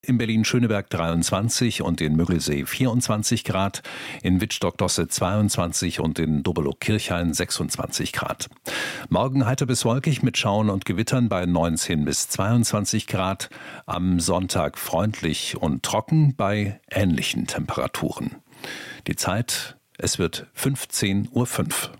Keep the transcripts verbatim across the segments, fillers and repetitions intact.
In Berlin-Schöneberg dreiundzwanzig und in Müggelsee vierundzwanzig Grad, in Wittstock-Dosse zweiundzwanzig und in Dobelow-Kirchhain sechsundzwanzig Grad. Morgen heiter bis wolkig mit Schauern und Gewittern bei neunzehn bis zweiundzwanzig Grad. Am Sonntag freundlich und trocken bei ähnlichen Temperaturen. Die Zeit, es wird fünfzehn Uhr fünf.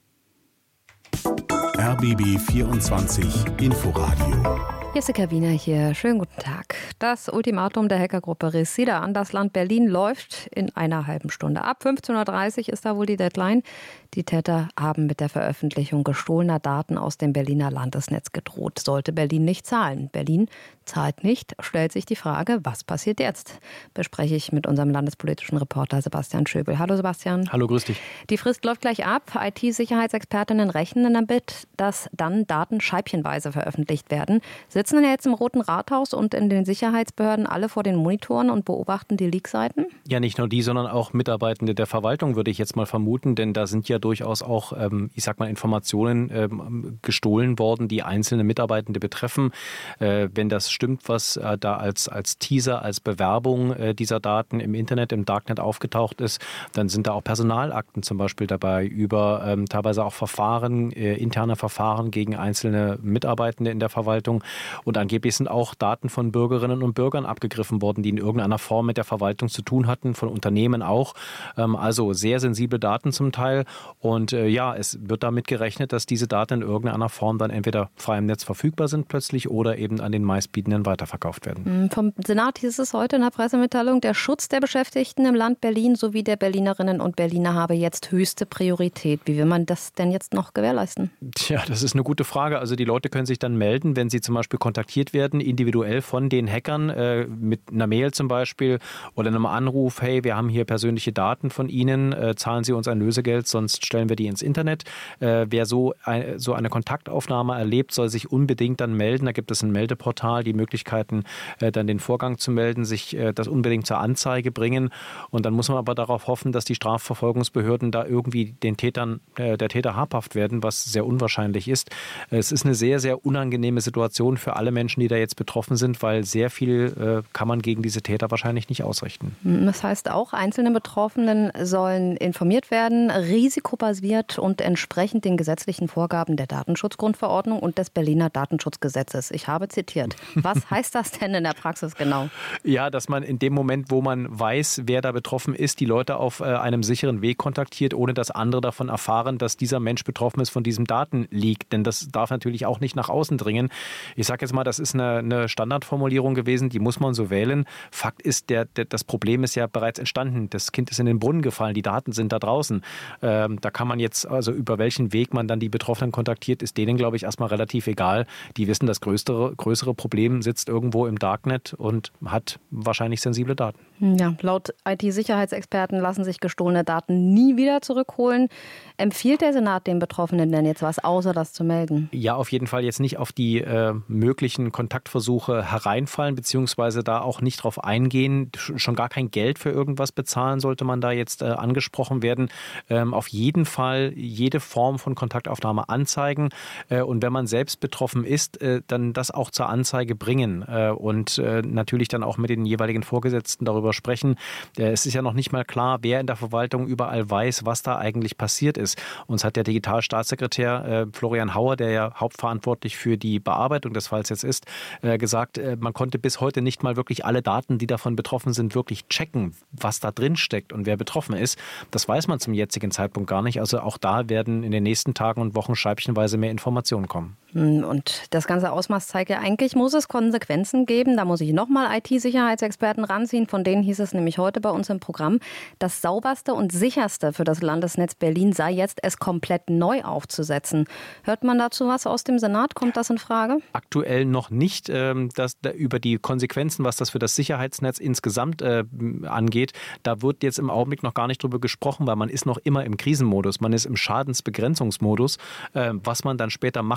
R B B vierundzwanzig Inforadio. Jessica Wiener hier. Schönen guten Tag. Das Ultimatum der Hackergruppe Reseda an das Land Berlin läuft in einer halben Stunde ab. fünfzehn Uhr dreißig ist da wohl die Deadline. Die Täter haben mit der Veröffentlichung gestohlener Daten aus dem Berliner Landesnetz gedroht. Sollte Berlin nicht zahlen. Berlin zahlt nicht, stellt sich die Frage, was passiert jetzt? Bespreche ich mit unserem landespolitischen Reporter Sebastian Schöbel. Hallo Sebastian. Hallo, grüß dich. Die Frist läuft gleich ab. I T-Sicherheitsexpertinnen rechnen damit, dass dann Daten scheibchenweise veröffentlicht werden. Sitzen denn jetzt im Roten Rathaus und in den Sicherheitsbehörden alle vor den Monitoren und beobachten die Leak-Seiten? Ja, nicht nur die, sondern auch Mitarbeitende der Verwaltung, würde ich jetzt mal vermuten, denn da sind ja durchaus auch, ähm, ich sag mal, Informationen ähm, gestohlen worden, die einzelne Mitarbeitende betreffen. Äh, wenn das stimmt, was äh, da als, als Teaser, als Bewerbung äh, dieser Daten im Internet, im Darknet aufgetaucht ist, dann sind da auch Personalakten zum Beispiel dabei über ähm, teilweise auch Verfahren, äh, interne Verfahren gegen einzelne Mitarbeitende in der Verwaltung. Und angeblich sind auch Daten von Bürgerinnen und Bürgern abgegriffen worden, die in irgendeiner Form mit der Verwaltung zu tun hatten, von Unternehmen auch. Ähm, also sehr sensible Daten zum Teil. Und äh, ja, es wird damit gerechnet, dass diese Daten in irgendeiner Form dann entweder frei im Netz verfügbar sind plötzlich oder eben an den Meistbietenden weiterverkauft werden. Vom Senat hieß es heute in der Pressemitteilung, der Schutz der Beschäftigten im Land Berlin sowie der Berlinerinnen und Berliner habe jetzt höchste Priorität. Wie will man das denn jetzt noch gewährleisten? Tja, das ist eine gute Frage. Also die Leute können sich dann melden, wenn sie zum Beispiel kontaktiert werden, individuell von den Hackern, äh, mit einer Mail zum Beispiel oder einem Anruf, hey, wir haben hier persönliche Daten von Ihnen, äh, zahlen Sie uns ein Lösegeld, sonst stellen wir die ins Internet. Äh, wer so, ein, so eine Kontaktaufnahme erlebt, soll sich unbedingt dann melden. Da gibt es ein Meldeportal, die Möglichkeiten, äh, dann den Vorgang zu melden, sich äh, das unbedingt zur Anzeige bringen. Und dann muss man aber darauf hoffen, dass die Strafverfolgungsbehörden da irgendwie den Tätern, äh, der Täter habhaft werden, was sehr unwahrscheinlich ist. Es ist eine sehr, sehr unangenehme Situation für alle Menschen, die da jetzt betroffen sind, weil sehr viel äh, kann man gegen diese Täter wahrscheinlich nicht ausrichten. Das heißt auch, einzelne Betroffenen sollen informiert werden, risikobasiert und entsprechend den gesetzlichen Vorgaben der Datenschutzgrundverordnung und des Berliner Datenschutzgesetzes. Ich habe zitiert. Was heißt das denn in der Praxis genau? Ja, dass man in dem Moment, wo man weiß, wer da betroffen ist, die Leute auf äh, einem sicheren Weg kontaktiert, ohne dass andere davon erfahren, dass dieser Mensch betroffen ist von diesem Datenleak. Denn das darf natürlich auch nicht nach außen dringen. Ich sage jetzt mal, das ist eine, eine Standardformulierung gewesen, die muss man so wählen. Fakt ist, der, der, das Problem ist ja bereits entstanden. Das Kind ist in den Brunnen gefallen, die Daten sind da draußen. Ähm, da kann man jetzt, also über welchen Weg man dann die Betroffenen kontaktiert, ist denen, glaube ich, erstmal relativ egal. Die wissen, das größere, größere Problem sitzt irgendwo im Darknet und hat wahrscheinlich sensible Daten. Ja, laut I T-Sicherheitsexperten lassen sich gestohlene Daten nie wieder zurückholen. Empfiehlt der Senat den Betroffenen denn jetzt was, außer das zu melden? Ja, auf jeden Fall jetzt nicht auf die äh, möglichen Kontaktversuche hereinfallen, beziehungsweise da auch nicht drauf eingehen. Schon gar kein Geld für irgendwas bezahlen, sollte man da jetzt äh, angesprochen werden. Ähm, auf jeden Fall jede Form von Kontaktaufnahme anzeigen. Äh, und wenn man selbst betroffen ist, äh, dann das auch zur Anzeige bringen. Äh, und äh, natürlich dann auch mit den jeweiligen Vorgesetzten darüber sprechen. Äh, es ist ja noch nicht mal klar, wer in der Verwaltung überall weiß, was da eigentlich passiert ist. Uns hat der Digitalstaatssekretär äh, Florian Hauer, der ja hauptverantwortlich für die Bearbeitung des Falls jetzt ist, äh, gesagt, äh, man konnte bis heute nicht mal wirklich alle Daten, die davon betroffen sind, wirklich checken, was da drin steckt und wer betroffen ist. Das weiß man zum jetzigen Zeitpunkt gar nicht. Also auch da werden in den nächsten Tagen und Wochen scheibchenweise mehr Informationen kommen. Und das ganze Ausmaß zeigt ja, eigentlich muss es Konsequenzen geben. Da muss ich nochmal I T-Sicherheitsexperten ranziehen. Von denen hieß es nämlich heute bei uns im Programm, das sauberste und sicherste für das Landesnetz Berlin sei jetzt, es komplett neu aufzusetzen. Hört man dazu was aus dem Senat? Kommt das in Frage? Aktuell noch nicht. Ähm, dass, da, über die Konsequenzen, was das für das Sicherheitsnetz insgesamt äh, angeht, da wird jetzt im Augenblick noch gar nicht drüber gesprochen, weil man ist noch immer im Krisenmodus. Man ist im Schadensbegrenzungsmodus. Äh, was man dann später machen muss,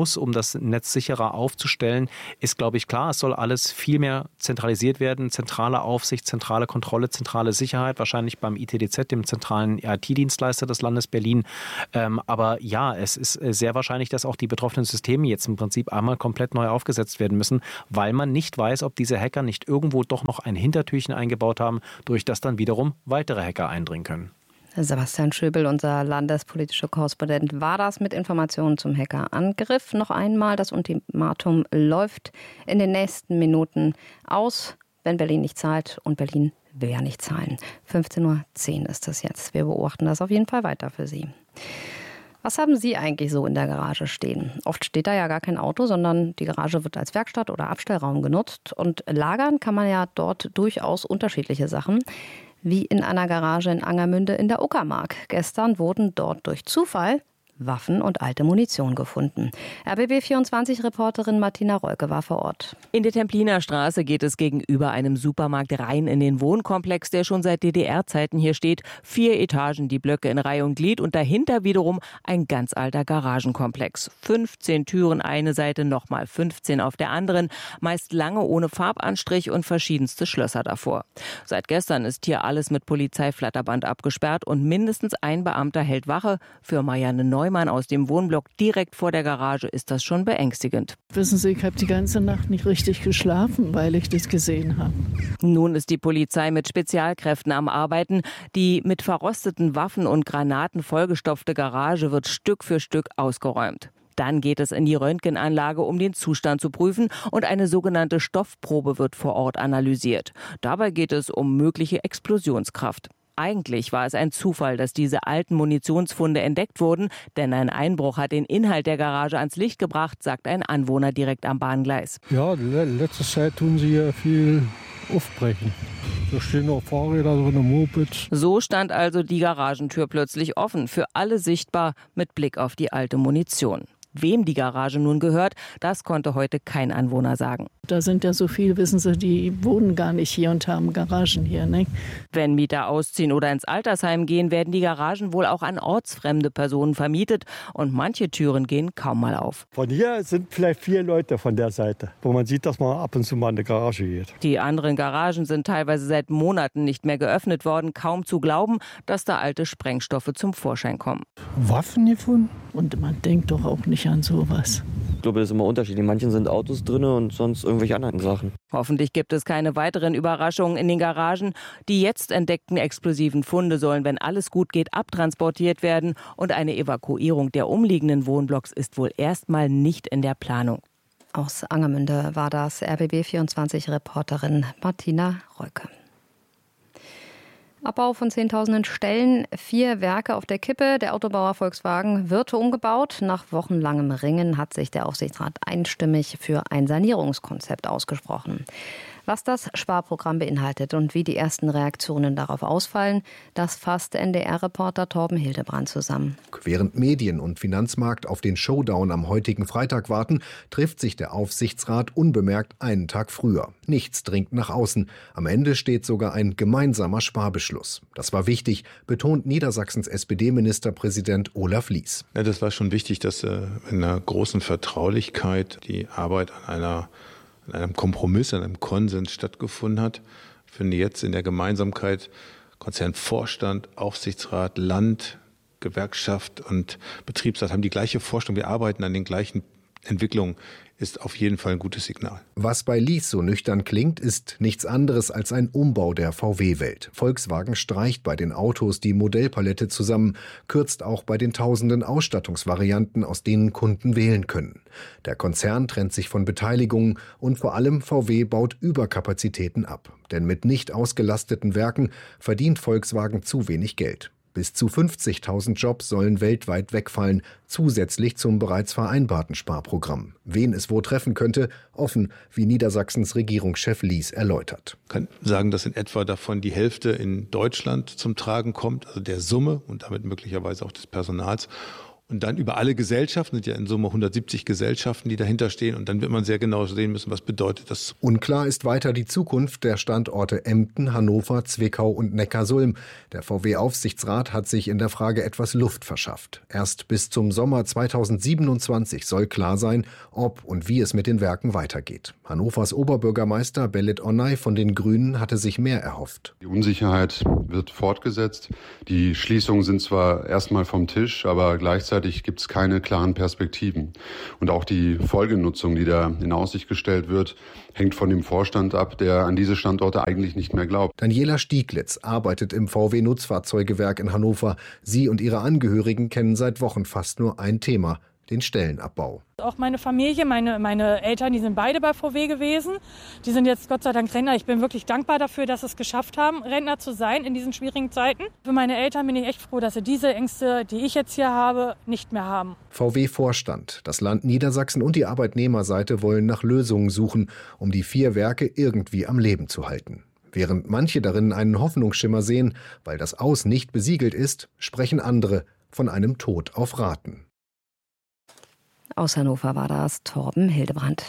muss, um das Netz sicherer aufzustellen, ist, glaube ich, klar. Es soll alles viel mehr zentralisiert werden. Zentrale Aufsicht, zentrale Kontrolle, zentrale Sicherheit, wahrscheinlich beim I T D Z, dem zentralen I T-Dienstleister des Landes Berlin. Ähm, aber ja, es ist sehr wahrscheinlich, dass auch die betroffenen Systeme jetzt im Prinzip einmal komplett neu aufgesetzt werden müssen, weil man nicht weiß, ob diese Hacker nicht irgendwo doch noch ein Hintertürchen eingebaut haben, durch das dann wiederum weitere Hacker eindringen können. Sebastian Schöbel, unser landespolitischer Korrespondent, war das mit Informationen zum Hackerangriff. Noch einmal, das Ultimatum läuft in den nächsten Minuten aus, wenn Berlin nicht zahlt, und Berlin will ja nicht zahlen. fünfzehn Uhr zehn ist das jetzt. Wir beobachten das auf jeden Fall weiter für Sie. Was haben Sie eigentlich so in der Garage stehen? Oft steht da ja gar kein Auto, sondern die Garage wird als Werkstatt oder Abstellraum genutzt. Und lagern kann man ja dort durchaus unterschiedliche Sachen. Wie in einer Garage in Angermünde in der Uckermark. Gestern wurden dort durch Zufall Waffen und alte Munition gefunden. R B B vierundzwanzig-Reporterin Martina Reuke war vor Ort. In der Templiner Straße geht es gegenüber einem Supermarkt rein in den Wohnkomplex, der schon seit D D R-Zeiten hier steht. Vier Etagen, die Blöcke in Reihe und Glied und dahinter wiederum ein ganz alter Garagenkomplex. fünfzehn Türen eine Seite, nochmal fünfzehn auf der anderen, meist lange ohne Farbanstrich und verschiedenste Schlösser davor. Seit gestern ist hier alles mit Polizeiflatterband abgesperrt und mindestens ein Beamter hält Wache. Für Marianne Neumann aus dem Wohnblock direkt vor der Garage ist das schon beängstigend. Wissen Sie, ich habe die ganze Nacht nicht richtig geschlafen, weil ich das gesehen habe. Nun ist die Polizei mit Spezialkräften am Arbeiten. Die mit verrosteten Waffen und Granaten vollgestopfte Garage wird Stück für Stück ausgeräumt. Dann geht es in die Röntgenanlage, um den Zustand zu prüfen, und eine sogenannte Stoffprobe wird vor Ort analysiert. Dabei geht es um mögliche Explosionskraft. Eigentlich war es ein Zufall, dass diese alten Munitionsfunde entdeckt wurden, denn ein Einbruch hat den Inhalt der Garage ans Licht gebracht, sagt ein Anwohner direkt am Bahngleis. Ja, in letzter Zeit tun sie ja viel aufbrechen. Da stehen auch Fahrräder drin, Mopeds. So stand also die Garagentür plötzlich offen, für alle sichtbar, mit Blick auf die alte Munition. Wem die Garage nun gehört, das konnte heute kein Anwohner sagen. Da sind ja so viele, wissen Sie, die wohnen gar nicht hier und haben Garagen hier. Ne? Wenn Mieter ausziehen oder ins Altersheim gehen, werden die Garagen wohl auch an ortsfremde Personen vermietet. Und manche Türen gehen kaum mal auf. Von hier sind vielleicht vier Leute von der Seite, wo man sieht, dass man ab und zu mal in die Garage geht. Die anderen Garagen sind teilweise seit Monaten nicht mehr geöffnet worden. Kaum zu glauben, dass da alte Sprengstoffe zum Vorschein kommen. Waffen gefunden? Und man denkt doch auch nicht an sowas. Ich glaube, das ist immer unterschiedlich. Manchen sind Autos drin und sonst irgendwelche anderen Sachen. Hoffentlich gibt es keine weiteren Überraschungen in den Garagen. Die jetzt entdeckten explosiven Funde sollen, wenn alles gut geht, abtransportiert werden. Und eine Evakuierung der umliegenden Wohnblocks ist wohl erstmal nicht in der Planung. Aus Angermünde war das R B B vierundzwanzig-Reporterin Martina Reuke. Abbau von zehntausenden Stellen, vier Werke auf der Kippe. Der Autobauer Volkswagen wird umgebaut. Nach wochenlangem Ringen hat sich der Aufsichtsrat einstimmig für ein Sanierungskonzept ausgesprochen. Was das Sparprogramm beinhaltet und wie die ersten Reaktionen darauf ausfallen, das fasst N D R-Reporter Torben Hildebrand zusammen. Während Medien und Finanzmarkt auf den Showdown am heutigen Freitag warten, trifft sich der Aufsichtsrat unbemerkt einen Tag früher. Nichts dringt nach außen. Am Ende steht sogar ein gemeinsamer Sparbeschluss. Das war wichtig, betont Niedersachsens S P D-Ministerpräsident Olaf Lies. Ja, das war schon wichtig, dass äh, in einer großen Vertraulichkeit die Arbeit an einer an einem Kompromiss, an einem Konsens stattgefunden hat. Ich finde jetzt in der Gemeinsamkeit Konzernvorstand, Aufsichtsrat, Land, Gewerkschaft und Betriebsrat haben die gleiche Vorstellung. Wir arbeiten an den gleichen Entwicklungen, ist auf jeden Fall ein gutes Signal. Was bei Lies so nüchtern klingt, ist nichts anderes als ein Umbau der V W-Welt. Volkswagen streicht bei den Autos die Modellpalette zusammen, kürzt auch bei den tausenden Ausstattungsvarianten, aus denen Kunden wählen können. Der Konzern trennt sich von Beteiligungen und vor allem V W baut Überkapazitäten ab. Denn mit nicht ausgelasteten Werken verdient Volkswagen zu wenig Geld. Bis zu fünfzigtausend Jobs sollen weltweit wegfallen, zusätzlich zum bereits vereinbarten Sparprogramm. Wen es wo treffen könnte, offen, wie Niedersachsens Regierungschef Lies erläutert. Ich kann sagen, dass in etwa davon die Hälfte in Deutschland zum Tragen kommt, also der Summe und damit möglicherweise auch des Personals. Und dann über alle Gesellschaften, sind ja in Summe hundertsiebzig Gesellschaften, die dahinter stehen. Und dann wird man sehr genau sehen müssen, was bedeutet das. Unklar ist weiter die Zukunft der Standorte Emden, Hannover, Zwickau und Neckarsulm. Der V W-Aufsichtsrat hat sich in der Frage etwas Luft verschafft. Erst bis zum Sommer zweitausendsiebenundzwanzig soll klar sein, ob und wie es mit den Werken weitergeht. Hannovers Oberbürgermeister Belit Onay von den Grünen hatte sich mehr erhofft. Die Unsicherheit wird fortgesetzt. Die Schließungen sind zwar erstmal vom Tisch, aber gleichzeitig gibt es keine klaren Perspektiven. Und auch die Folgenutzung, die da in Aussicht gestellt wird, hängt von dem Vorstand ab, der an diese Standorte eigentlich nicht mehr glaubt. Daniela Stieglitz arbeitet im V W-Nutzfahrzeugewerk in Hannover. Sie und ihre Angehörigen kennen seit Wochen fast nur ein Thema: den Stellenabbau. Auch meine Familie, meine, meine Eltern, die sind beide bei V W gewesen. Die sind jetzt Gott sei Dank Rentner. Ich bin wirklich dankbar dafür, dass sie es geschafft haben, Rentner zu sein in diesen schwierigen Zeiten. Für meine Eltern bin ich echt froh, dass sie diese Ängste, die ich jetzt hier habe, nicht mehr haben. V W-Vorstand, das Land Niedersachsen und die Arbeitnehmerseite wollen nach Lösungen suchen, um die vier Werke irgendwie am Leben zu halten. Während manche darin einen Hoffnungsschimmer sehen, weil das Aus nicht besiegelt ist, sprechen andere von einem Tod auf Raten. Aus Hannover war das Torben Hildebrand.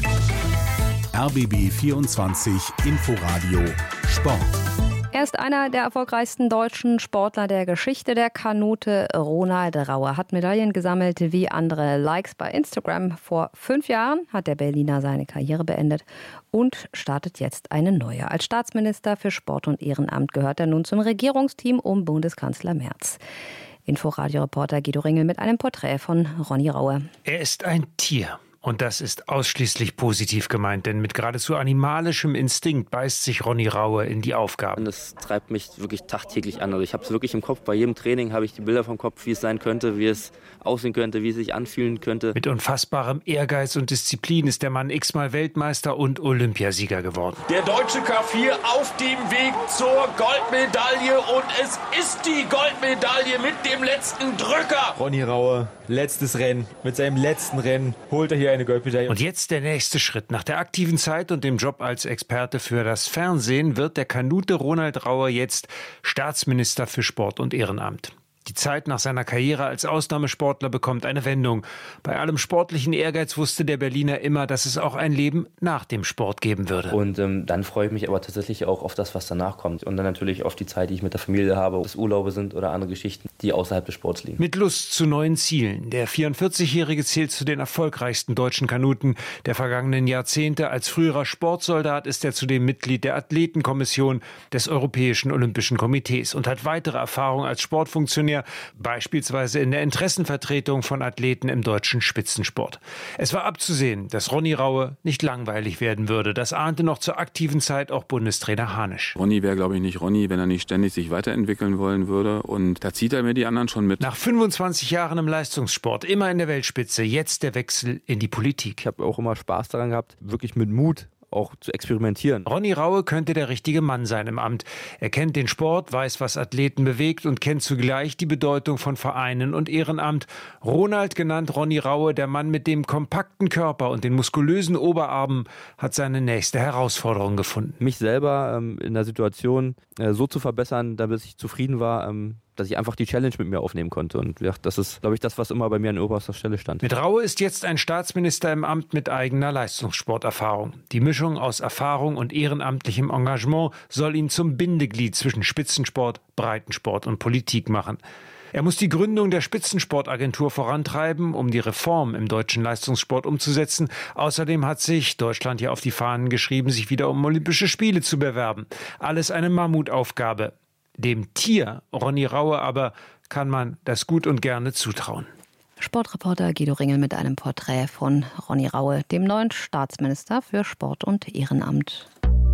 R B B vierundzwanzig Inforadio Sport. Er ist einer der erfolgreichsten deutschen Sportler der Geschichte. Der Kanute Ronald Rauer hat Medaillen gesammelt wie andere Likes bei Instagram. Vor fünf Jahren hat der Berliner seine Karriere beendet und startet jetzt eine neue. Als Staatsminister für Sport und Ehrenamt gehört er nun zum Regierungsteam um Bundeskanzler Merz. Inforadio-Reporter Guido Ringel mit einem Porträt von Ronny Rauer. Er ist ein Tier. Und das ist ausschließlich positiv gemeint, denn mit geradezu animalischem Instinkt beißt sich Ronny Rauer in die Aufgaben. Das treibt mich wirklich tagtäglich an. Also ich habe es wirklich im Kopf. Bei jedem Training habe ich die Bilder vom Kopf, wie es sein könnte, wie es aussehen könnte, wie es sich anfühlen könnte. Mit unfassbarem Ehrgeiz und Disziplin ist der Mann x-mal Weltmeister und Olympiasieger geworden. Der deutsche K vier auf dem Weg zur Goldmedaille und es ist die Goldmedaille mit dem letzten Drücker. Ronny Rauer, letztes Rennen. Mit seinem letzten Rennen holt er hier eine Goldmedaille. Und jetzt der nächste Schritt. Nach der aktiven Zeit und dem Job als Experte für das Fernsehen wird der Kanute Ronald Rauer jetzt Staatsminister für Sport und Ehrenamt. Die Zeit nach seiner Karriere als Ausnahmesportler bekommt eine Wendung. Bei allem sportlichen Ehrgeiz wusste der Berliner immer, dass es auch ein Leben nach dem Sport geben würde. Und ähm, dann freue ich mich aber tatsächlich auch auf das, was danach kommt. Und dann natürlich auf die Zeit, die ich mit der Familie habe, ob es Urlaube sind oder andere Geschichten, die außerhalb des Sports liegen. Mit Lust zu neuen Zielen. Der vierundvierzigjährige zählt zu den erfolgreichsten deutschen Kanuten der vergangenen Jahrzehnte. Als früherer Sportsoldat ist er zudem Mitglied der Athletenkommission des Europäischen Olympischen Komitees und hat weitere Erfahrung als Sportfunktionär, beispielsweise in der Interessenvertretung von Athleten im deutschen Spitzensport. Es war abzusehen, dass Ronny Rauer nicht langweilig werden würde. Das ahnte noch zur aktiven Zeit auch Bundestrainer Hanisch. Ronny wäre, glaube ich, nicht Ronny, wenn er nicht ständig sich weiterentwickeln wollen würde. Und da zieht er mir die anderen schon mit. Nach fünfundzwanzig Jahren im Leistungssport, immer in der Weltspitze, jetzt der Wechsel in die Politik. Ich habe auch immer Spaß daran gehabt, wirklich mit Mut auch zu experimentieren. Ronny Rauer könnte der richtige Mann sein im Amt. Er kennt den Sport, weiß, was Athleten bewegt und kennt zugleich die Bedeutung von Vereinen und Ehrenamt. Ronald, genannt Ronny Rauer, der Mann mit dem kompakten Körper und den muskulösen Oberarmen, hat seine nächste Herausforderung gefunden. Mich selber ähm, in der Situation äh, so zu verbessern, damit ich zufrieden war, ähm, dass ich einfach die Challenge mit mir aufnehmen konnte. Und ja, das ist, glaube ich, das, was immer bei mir an oberster Stelle stand. Mit Rauer ist jetzt ein Staatsminister im Amt mit eigener Leistungssporterfahrung. Die Mischung aus Erfahrung und ehrenamtlichem Engagement soll ihn zum Bindeglied zwischen Spitzensport, Breitensport und Politik machen. Er muss die Gründung der Spitzensportagentur vorantreiben, um die Reform im deutschen Leistungssport umzusetzen. Außerdem hat sich Deutschland ja auf die Fahnen geschrieben, sich wieder um Olympische Spiele zu bewerben. Alles eine Mammutaufgabe. Dem Tier Ronny Rauer aber kann man das gut und gerne zutrauen. Sportreporter Guido Ringel mit einem Porträt von Ronny Rauer, dem neuen Staatsminister für Sport und Ehrenamt.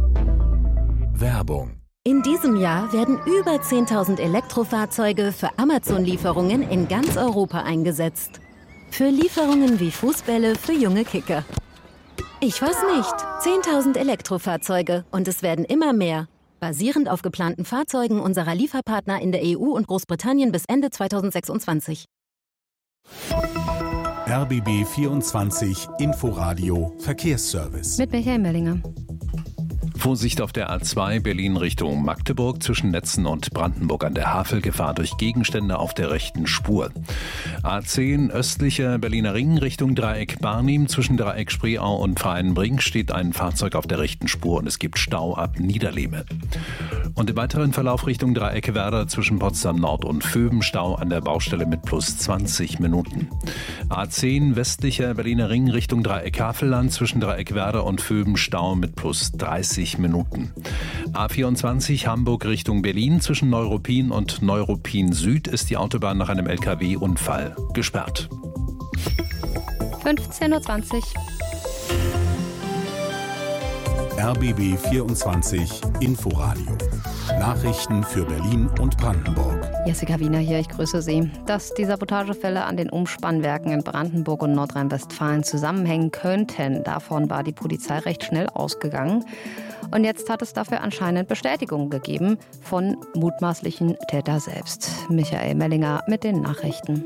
Werbung. In diesem Jahr werden über zehntausend Elektrofahrzeuge für Amazon-Lieferungen in ganz Europa eingesetzt. Für Lieferungen wie Fußbälle für junge Kicker. Ich weiß nicht, zehntausend Elektrofahrzeuge und es werden immer mehr. Basierend auf geplanten Fahrzeugen unserer Lieferpartner in der E U und Großbritannien bis Ende zweitausendsechsundzwanzig. R B B vierundzwanzig Inforadio Verkehrsservice. Mit Michael Mellinger. Vorsicht auf der A zwei Berlin Richtung Magdeburg zwischen Netzen und Brandenburg an der Havel. Gefahr durch Gegenstände auf der rechten Spur. A zehn östlicher Berliner Ring Richtung Dreieck Barnim. Zwischen Dreieck Spreeau und Freienbrink steht ein Fahrzeug auf der rechten Spur und es gibt Stau ab Niederlehme. Und im weiteren Verlauf Richtung Dreieck Werder zwischen Potsdam Nord und Vöben Stau an der Baustelle mit plus zwanzig Minuten. A zehn westlicher Berliner Ring Richtung Dreieck Havelland zwischen Dreieck Werder und Vöben Stau mit plus dreißig Minuten. A vierundzwanzig Hamburg Richtung Berlin zwischen Neuruppin und Neuruppin Süd ist die Autobahn nach einem L K W-Unfall gesperrt. fünfzehn Uhr zwanzig. R B B vierundzwanzig Inforadio. Nachrichten für Berlin und Brandenburg. Jessica Wiener hier, ich grüße Sie. Dass die Sabotagefälle an den Umspannwerken in Brandenburg und Nordrhein-Westfalen zusammenhängen könnten, davon war die Polizei recht schnell ausgegangen. Und jetzt hat es dafür anscheinend Bestätigung gegeben von mutmaßlichen Täter selbst. Michael Mellinger mit den Nachrichten.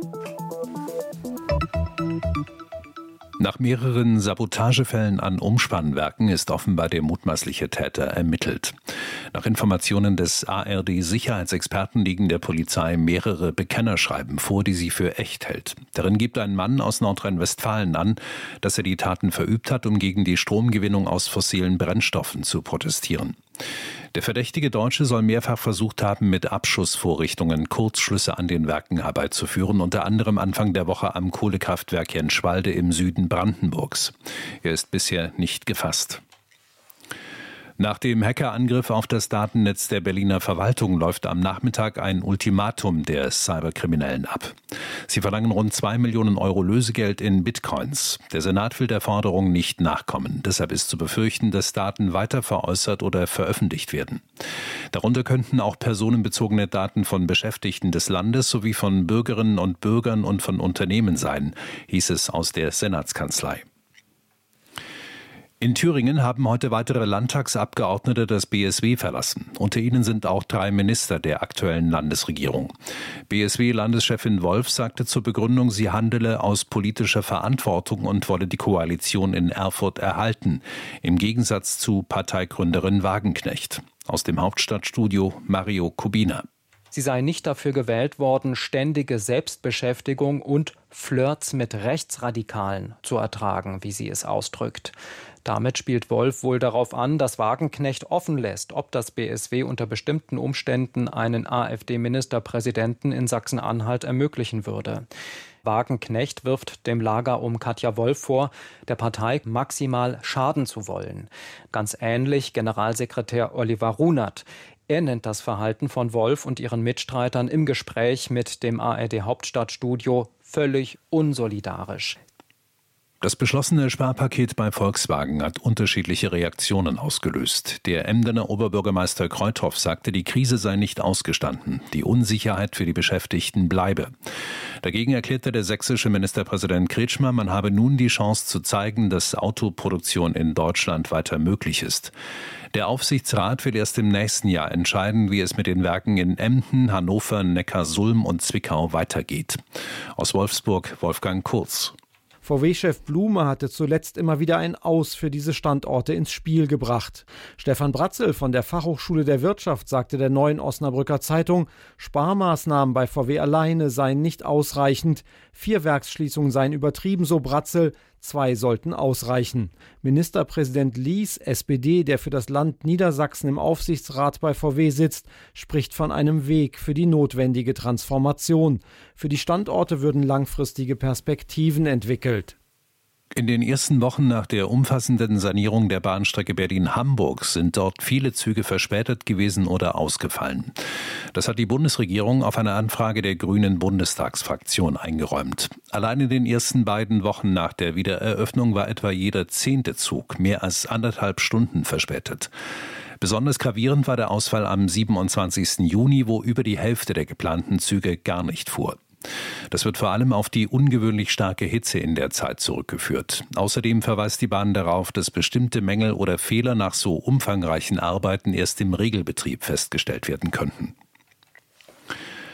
Nach mehreren Sabotagefällen an Umspannwerken ist offenbar der mutmaßliche Täter ermittelt. Nach Informationen des A R D-Sicherheitsexperten liegen der Polizei mehrere Bekennerschreiben vor, die sie für echt hält. Darin gibt ein Mann aus Nordrhein-Westfalen an, dass er die Taten verübt hat, um gegen die Stromgewinnung aus fossilen Brennstoffen zu protestieren. Der verdächtige Deutsche soll mehrfach versucht haben, mit Abschussvorrichtungen Kurzschlüsse an den Werken herbeizuführen, unter anderem Anfang der Woche am Kohlekraftwerk Jenschwalde im Süden Brandenburgs. Er ist bisher nicht gefasst. Nach dem Hackerangriff auf das Datennetz der Berliner Verwaltung läuft am Nachmittag ein Ultimatum der Cyberkriminellen ab. Sie verlangen rund zwei Millionen Euro Lösegeld in Bitcoins. Der Senat will der Forderung nicht nachkommen. Deshalb ist zu befürchten, dass Daten weiter veräußert oder veröffentlicht werden. Darunter könnten auch personenbezogene Daten von Beschäftigten des Landes sowie von Bürgerinnen und Bürgern und von Unternehmen sein, hieß es aus der Senatskanzlei. In Thüringen haben heute weitere Landtagsabgeordnete das B S W verlassen. Unter ihnen sind auch drei Minister der aktuellen Landesregierung. B S W-Landeschefin Wolf sagte zur Begründung, sie handele aus politischer Verantwortung und wolle die Koalition in Erfurt erhalten, im Gegensatz zu Parteigründerin Wagenknecht. Aus dem Hauptstadtstudio Mario Kubina. Sie sei nicht dafür gewählt worden, ständige Selbstbeschäftigung und Flirts mit Rechtsradikalen zu ertragen, wie sie es ausdrückt. Damit spielt Wolf wohl darauf an, dass Wagenknecht offen lässt, ob das B S W unter bestimmten Umständen einen AfD-Ministerpräsidenten in Sachsen-Anhalt ermöglichen würde. Wagenknecht wirft dem Lager um Katja Wolf vor, der Partei maximal schaden zu wollen. Ganz ähnlich Generalsekretär Oliver Runert. Er nennt das Verhalten von Wolf und ihren Mitstreitern im Gespräch mit dem A R D-Hauptstadtstudio völlig unsolidarisch. Das beschlossene Sparpaket bei Volkswagen hat unterschiedliche Reaktionen ausgelöst. Der Emdener Oberbürgermeister Kreuthoff sagte, die Krise sei nicht ausgestanden. Die Unsicherheit für die Beschäftigten bleibe. Dagegen erklärte der sächsische Ministerpräsident Kretschmer, man habe nun die Chance zu zeigen, dass Autoproduktion in Deutschland weiter möglich ist. Der Aufsichtsrat will erst im nächsten Jahr entscheiden, wie es mit den Werken in Emden, Hannover, Neckarsulm und Zwickau weitergeht. Aus Wolfsburg Wolfgang Kurz. V W-Chef Blume hatte zuletzt immer wieder ein Aus für diese Standorte ins Spiel gebracht. Stefan Bratzel von der Fachhochschule der Wirtschaft sagte der Neuen Osnabrücker Zeitung, Sparmaßnahmen bei V W alleine seien nicht ausreichend. Vier Werksschließungen seien übertrieben, so Bratzel. Zwei sollten ausreichen. Ministerpräsident Lies, S P D, der für das Land Niedersachsen im Aufsichtsrat bei V W sitzt, spricht von einem Weg für die notwendige Transformation. Für die Standorte würden langfristige Perspektiven entwickelt. In den ersten Wochen nach der umfassenden Sanierung der Bahnstrecke Berlin-Hamburg sind dort viele Züge verspätet gewesen oder ausgefallen. Das hat die Bundesregierung auf eine Anfrage der Grünen Bundestagsfraktion eingeräumt. Allein in den ersten beiden Wochen nach der Wiedereröffnung war etwa jeder zehnte Zug mehr als anderthalb Stunden verspätet. Besonders gravierend war der Ausfall am siebenundzwanzigsten Juni, wo über die Hälfte der geplanten Züge gar nicht fuhr. Das wird vor allem auf die ungewöhnlich starke Hitze in der Zeit zurückgeführt. Außerdem verweist die Bahn darauf, dass bestimmte Mängel oder Fehler nach so umfangreichen Arbeiten erst im Regelbetrieb festgestellt werden könnten.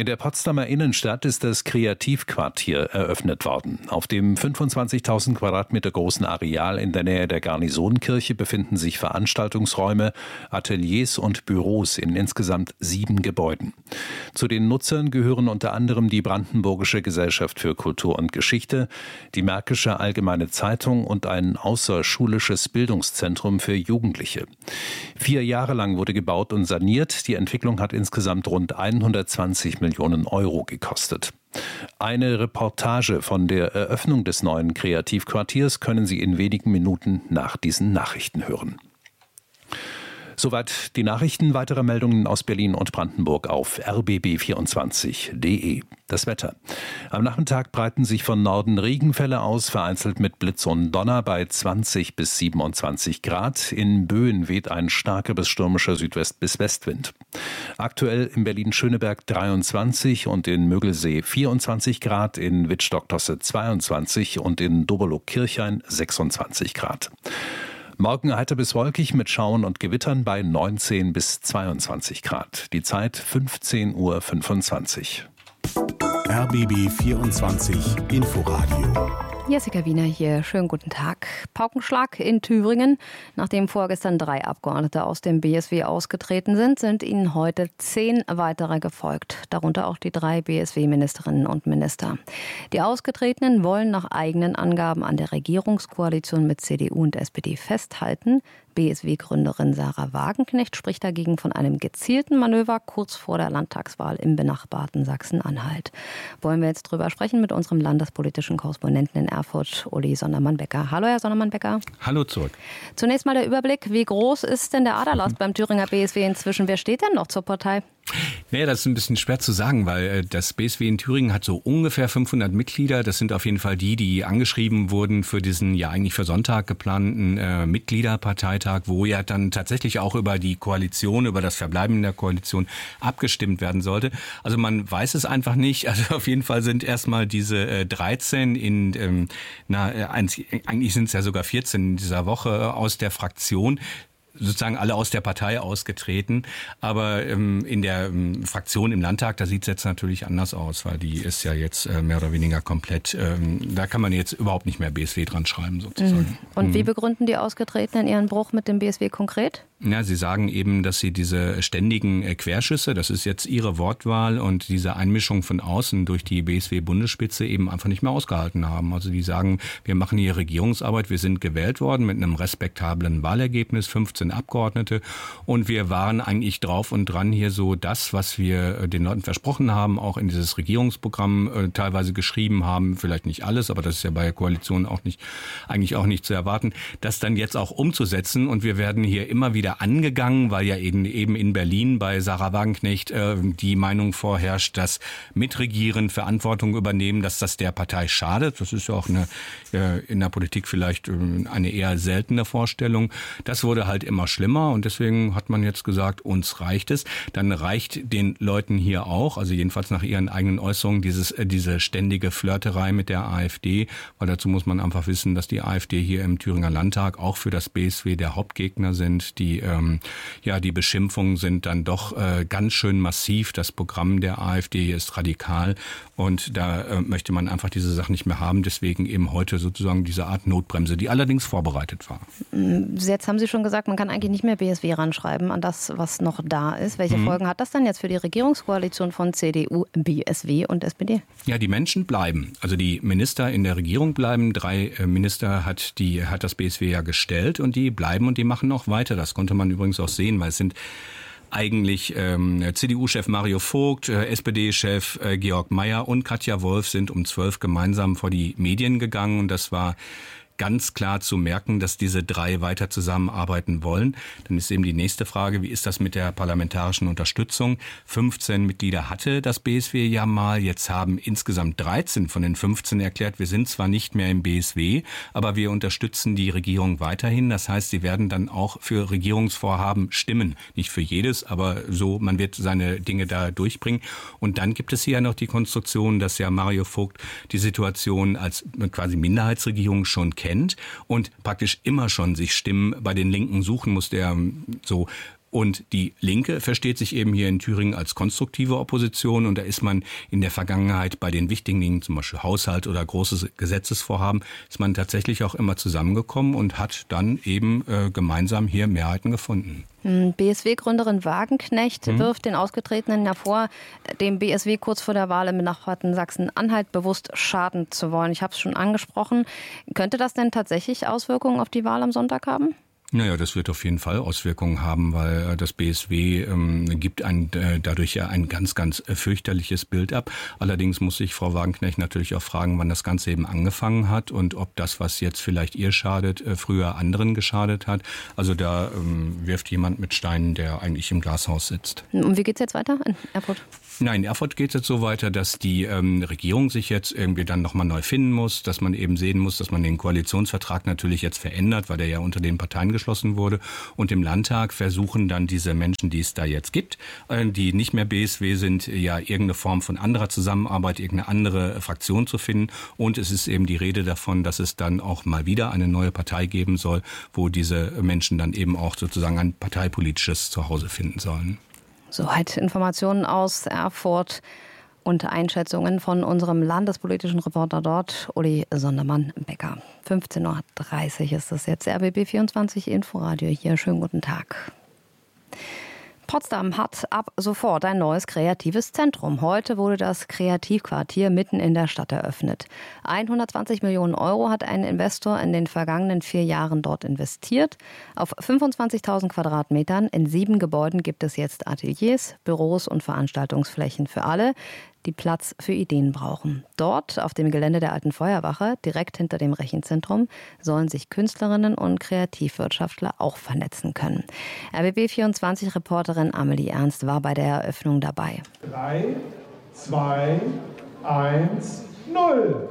In der Potsdamer Innenstadt ist das Kreativquartier eröffnet worden. Auf dem fünfundzwanzigtausend Quadratmeter großen Areal in der Nähe der Garnisonkirche befinden sich Veranstaltungsräume, Ateliers und Büros in insgesamt sieben Gebäuden. Zu den Nutzern gehören unter anderem die Brandenburgische Gesellschaft für Kultur und Geschichte, die Märkische Allgemeine Zeitung und ein außerschulisches Bildungszentrum für Jugendliche. Vier Jahre lang wurde gebaut und saniert. Die Entwicklung hat insgesamt rund hundertzwanzig Millionen Euro gekostet. Eine Reportage von der Eröffnung des neuen Kreativquartiers können Sie in wenigen Minuten nach diesen Nachrichten hören. Soweit die Nachrichten. Weitere Meldungen aus Berlin und Brandenburg auf r b b vierundzwanzig punkt d e. Das Wetter. Am Nachmittag breiten sich von Norden Regenfälle aus, vereinzelt mit Blitz und Donner bei zwanzig bis siebenundzwanzig Grad. In Böen weht ein starker bis stürmischer Südwest- bis Westwind. Aktuell in Berlin-Schöneberg dreiundzwanzig und in Mögelsee vierundzwanzig Grad, in Wittstock-Tosse zweiundzwanzig und in Dobelow-Kirchhain sechsundzwanzig Grad. Morgen heiter bis wolkig mit Schauern und Gewittern bei neunzehn bis zweiundzwanzig Grad. Die Zeit fünfzehn Uhr fünfundzwanzig. R B B vierundzwanzig Inforadio. Jessica Wiener hier, schönen guten Tag. Paukenschlag in Thüringen. Nachdem vorgestern drei Abgeordnete aus dem B S W ausgetreten sind, sind ihnen heute zehn weitere gefolgt. Darunter auch die drei B S W-Ministerinnen und Minister. Die Ausgetretenen wollen nach eigenen Angaben an der Regierungskoalition mit C D U und S P D festhalten. B S W-Gründerin Sarah Wagenknecht spricht dagegen von einem gezielten Manöver kurz vor der Landtagswahl im benachbarten Sachsen-Anhalt. Wollen wir jetzt drüber sprechen mit unserem landespolitischen Korrespondenten in Erfurt, Uli Sondermann-Becker. Hallo, Herr Sondermann-Becker. Hallo zurück. Zunächst mal der Überblick. Wie groß ist denn der Aderlass beim Thüringer B S W inzwischen? Wer steht denn noch zur Partei? Naja, das ist ein bisschen schwer zu sagen, weil das B S W in Thüringen hat so ungefähr fünfhundert Mitglieder. Das sind auf jeden Fall die, die angeschrieben wurden für diesen ja eigentlich für Sonntag geplanten äh, Mitgliederparteitag, wo ja dann tatsächlich auch über die Koalition, über das Verbleiben in der Koalition abgestimmt werden sollte. Also man weiß es einfach nicht. Also auf jeden Fall sind erstmal diese äh, dreizehn in, ähm, na, äh, eigentlich sind es ja sogar vierzehn in dieser Woche äh, aus der Fraktion, sozusagen alle aus der Partei ausgetreten. Aber ähm, in der ähm, Fraktion im Landtag, da sieht es jetzt natürlich anders aus, weil die ist ja jetzt äh, mehr oder weniger komplett, ähm, da kann man jetzt überhaupt nicht mehr B S W dran schreiben sozusagen. Und mhm. wie begründen die Ausgetretenen ihren Bruch mit dem B S W konkret? Ja, sie sagen eben, dass sie diese ständigen äh, Querschüsse, das ist jetzt ihre Wortwahl, und diese Einmischung von außen durch die B S W-Bundesspitze eben einfach nicht mehr ausgehalten haben. Also die sagen, wir machen hier Regierungsarbeit, wir sind gewählt worden mit einem respektablen Wahlergebnis, fünfzehn Abgeordnete, und wir waren eigentlich drauf und dran, hier so das, was wir den Leuten versprochen haben, auch in dieses Regierungsprogramm äh, teilweise geschrieben haben, vielleicht nicht alles, aber das ist ja bei der Koalition auch nicht, eigentlich auch nicht zu erwarten, das dann jetzt auch umzusetzen. Und wir werden hier immer wieder angegangen, weil ja eben, eben in Berlin bei Sarah Wagenknecht äh, die Meinung vorherrscht, dass Mitregieren, Verantwortung übernehmen, dass das der Partei schadet. Das ist ja auch eine, äh, in der Politik vielleicht äh, eine eher seltene Vorstellung. Das wurde halt immer schlimmer, und deswegen hat man jetzt gesagt, uns reicht es. Dann reicht den Leuten hier auch, also jedenfalls nach ihren eigenen Äußerungen, dieses, äh, diese ständige Flirterei mit der AfD, weil dazu muss man einfach wissen, dass die AfD hier im Thüringer Landtag auch für das B S W der Hauptgegner sind. Die Ähm, ja, die Beschimpfungen sind dann doch äh, ganz schön massiv. Das Programm der AfD ist radikal, und da äh, möchte man einfach diese Sache nicht mehr haben. Deswegen eben heute sozusagen diese Art Notbremse, die allerdings vorbereitet war. Jetzt haben Sie schon gesagt, man kann eigentlich nicht mehr B S W ranschreiben an das, was noch da ist. Welche Mhm. Folgen hat das dann jetzt für die Regierungskoalition von C D U, B S W und S P D? Ja, die Menschen bleiben. Also die Minister in der Regierung bleiben. Drei äh, Minister hat, die, hat das B S W ja gestellt, und die bleiben und die machen noch weiter. Das konnte man übrigens auch sehen, weil es sind eigentlich ähm, C D U-Chef Mario Vogt, äh, S P D-Chef äh, Georg Mayer und Katja Wolf sind um zwölf gemeinsam vor die Medien gegangen, und das war ganz klar zu merken, dass diese drei weiter zusammenarbeiten wollen. Dann ist eben die nächste Frage, wie ist das mit der parlamentarischen Unterstützung? fünfzehn Mitglieder hatte das B S W ja mal, jetzt haben insgesamt dreizehn von den fünfzehn erklärt, wir sind zwar nicht mehr im B S W, aber wir unterstützen die Regierung weiterhin. Das heißt, sie werden dann auch für Regierungsvorhaben stimmen. Nicht für jedes, aber so, man wird seine Dinge da durchbringen. Und dann gibt es hier noch die Konstruktion, dass ja Mario Vogt die Situation als quasi Minderheitsregierung schon kennt und praktisch immer schon sich Stimmen bei den Linken suchen muss, der so Und die Linke versteht sich eben hier in Thüringen als konstruktive Opposition. Und da ist man in der Vergangenheit bei den wichtigen Dingen, zum Beispiel Haushalt oder große Gesetzesvorhaben, ist man tatsächlich auch immer zusammengekommen und hat dann eben äh, gemeinsam hier Mehrheiten gefunden. B S W-Gründerin Wagenknecht hm. wirft den Ausgetretenen ja vor, dem B S W kurz vor der Wahl im benachbarten Sachsen-Anhalt bewusst schaden zu wollen. Ich habe es schon angesprochen. Könnte das denn tatsächlich Auswirkungen auf die Wahl am Sonntag haben? Naja, das wird auf jeden Fall Auswirkungen haben, weil das B S W ähm, gibt ein, äh, dadurch ja ein ganz, ganz äh, fürchterliches Bild ab. Allerdings muss sich Frau Wagenknecht natürlich auch fragen, wann das Ganze eben angefangen hat und ob das, was jetzt vielleicht ihr schadet, äh, früher anderen geschadet hat. Also da ähm, wirft jemand mit Steinen, der eigentlich im Glashaus sitzt. Und wie geht's jetzt weiter in Erfurt? Nein, in Erfurt geht es jetzt so weiter, dass die ähm, Regierung sich jetzt irgendwie dann nochmal neu finden muss, dass man eben sehen muss, dass man den Koalitionsvertrag natürlich jetzt verändert, weil der ja unter den Parteien geschlossen wurde. Und im Landtag versuchen dann diese Menschen, die es da jetzt gibt, äh, die nicht mehr B S W sind, ja irgendeine Form von anderer Zusammenarbeit, irgendeine andere Fraktion zu finden. Und es ist eben die Rede davon, dass es dann auch mal wieder eine neue Partei geben soll, wo diese Menschen dann eben auch sozusagen ein parteipolitisches Zuhause finden sollen. Soweit Informationen aus Erfurt und Einschätzungen von unserem landespolitischen Reporter dort, Uli Sondermann-Becker. fünfzehn Uhr dreißig ist es jetzt, R B B vierundzwanzig Inforadio hier. Schönen guten Tag. Potsdam hat ab sofort ein neues kreatives Zentrum. Heute wurde das Kreativquartier mitten in der Stadt eröffnet. hundertzwanzig Millionen Euro hat ein Investor in den vergangenen vier Jahren dort investiert. Auf fünfundzwanzigtausend Quadratmetern in sieben Gebäuden gibt es jetzt Ateliers, Büros und Veranstaltungsflächen für alle, die Platz für Ideen brauchen. Dort, auf dem Gelände der Alten Feuerwache, direkt hinter dem Rechenzentrum, sollen sich Künstlerinnen und Kreativwirtschaftler auch vernetzen können. R B B vierundzwanzig-Reporterin Amelie Ernst war bei der Eröffnung dabei. drei, zwei, eins, null.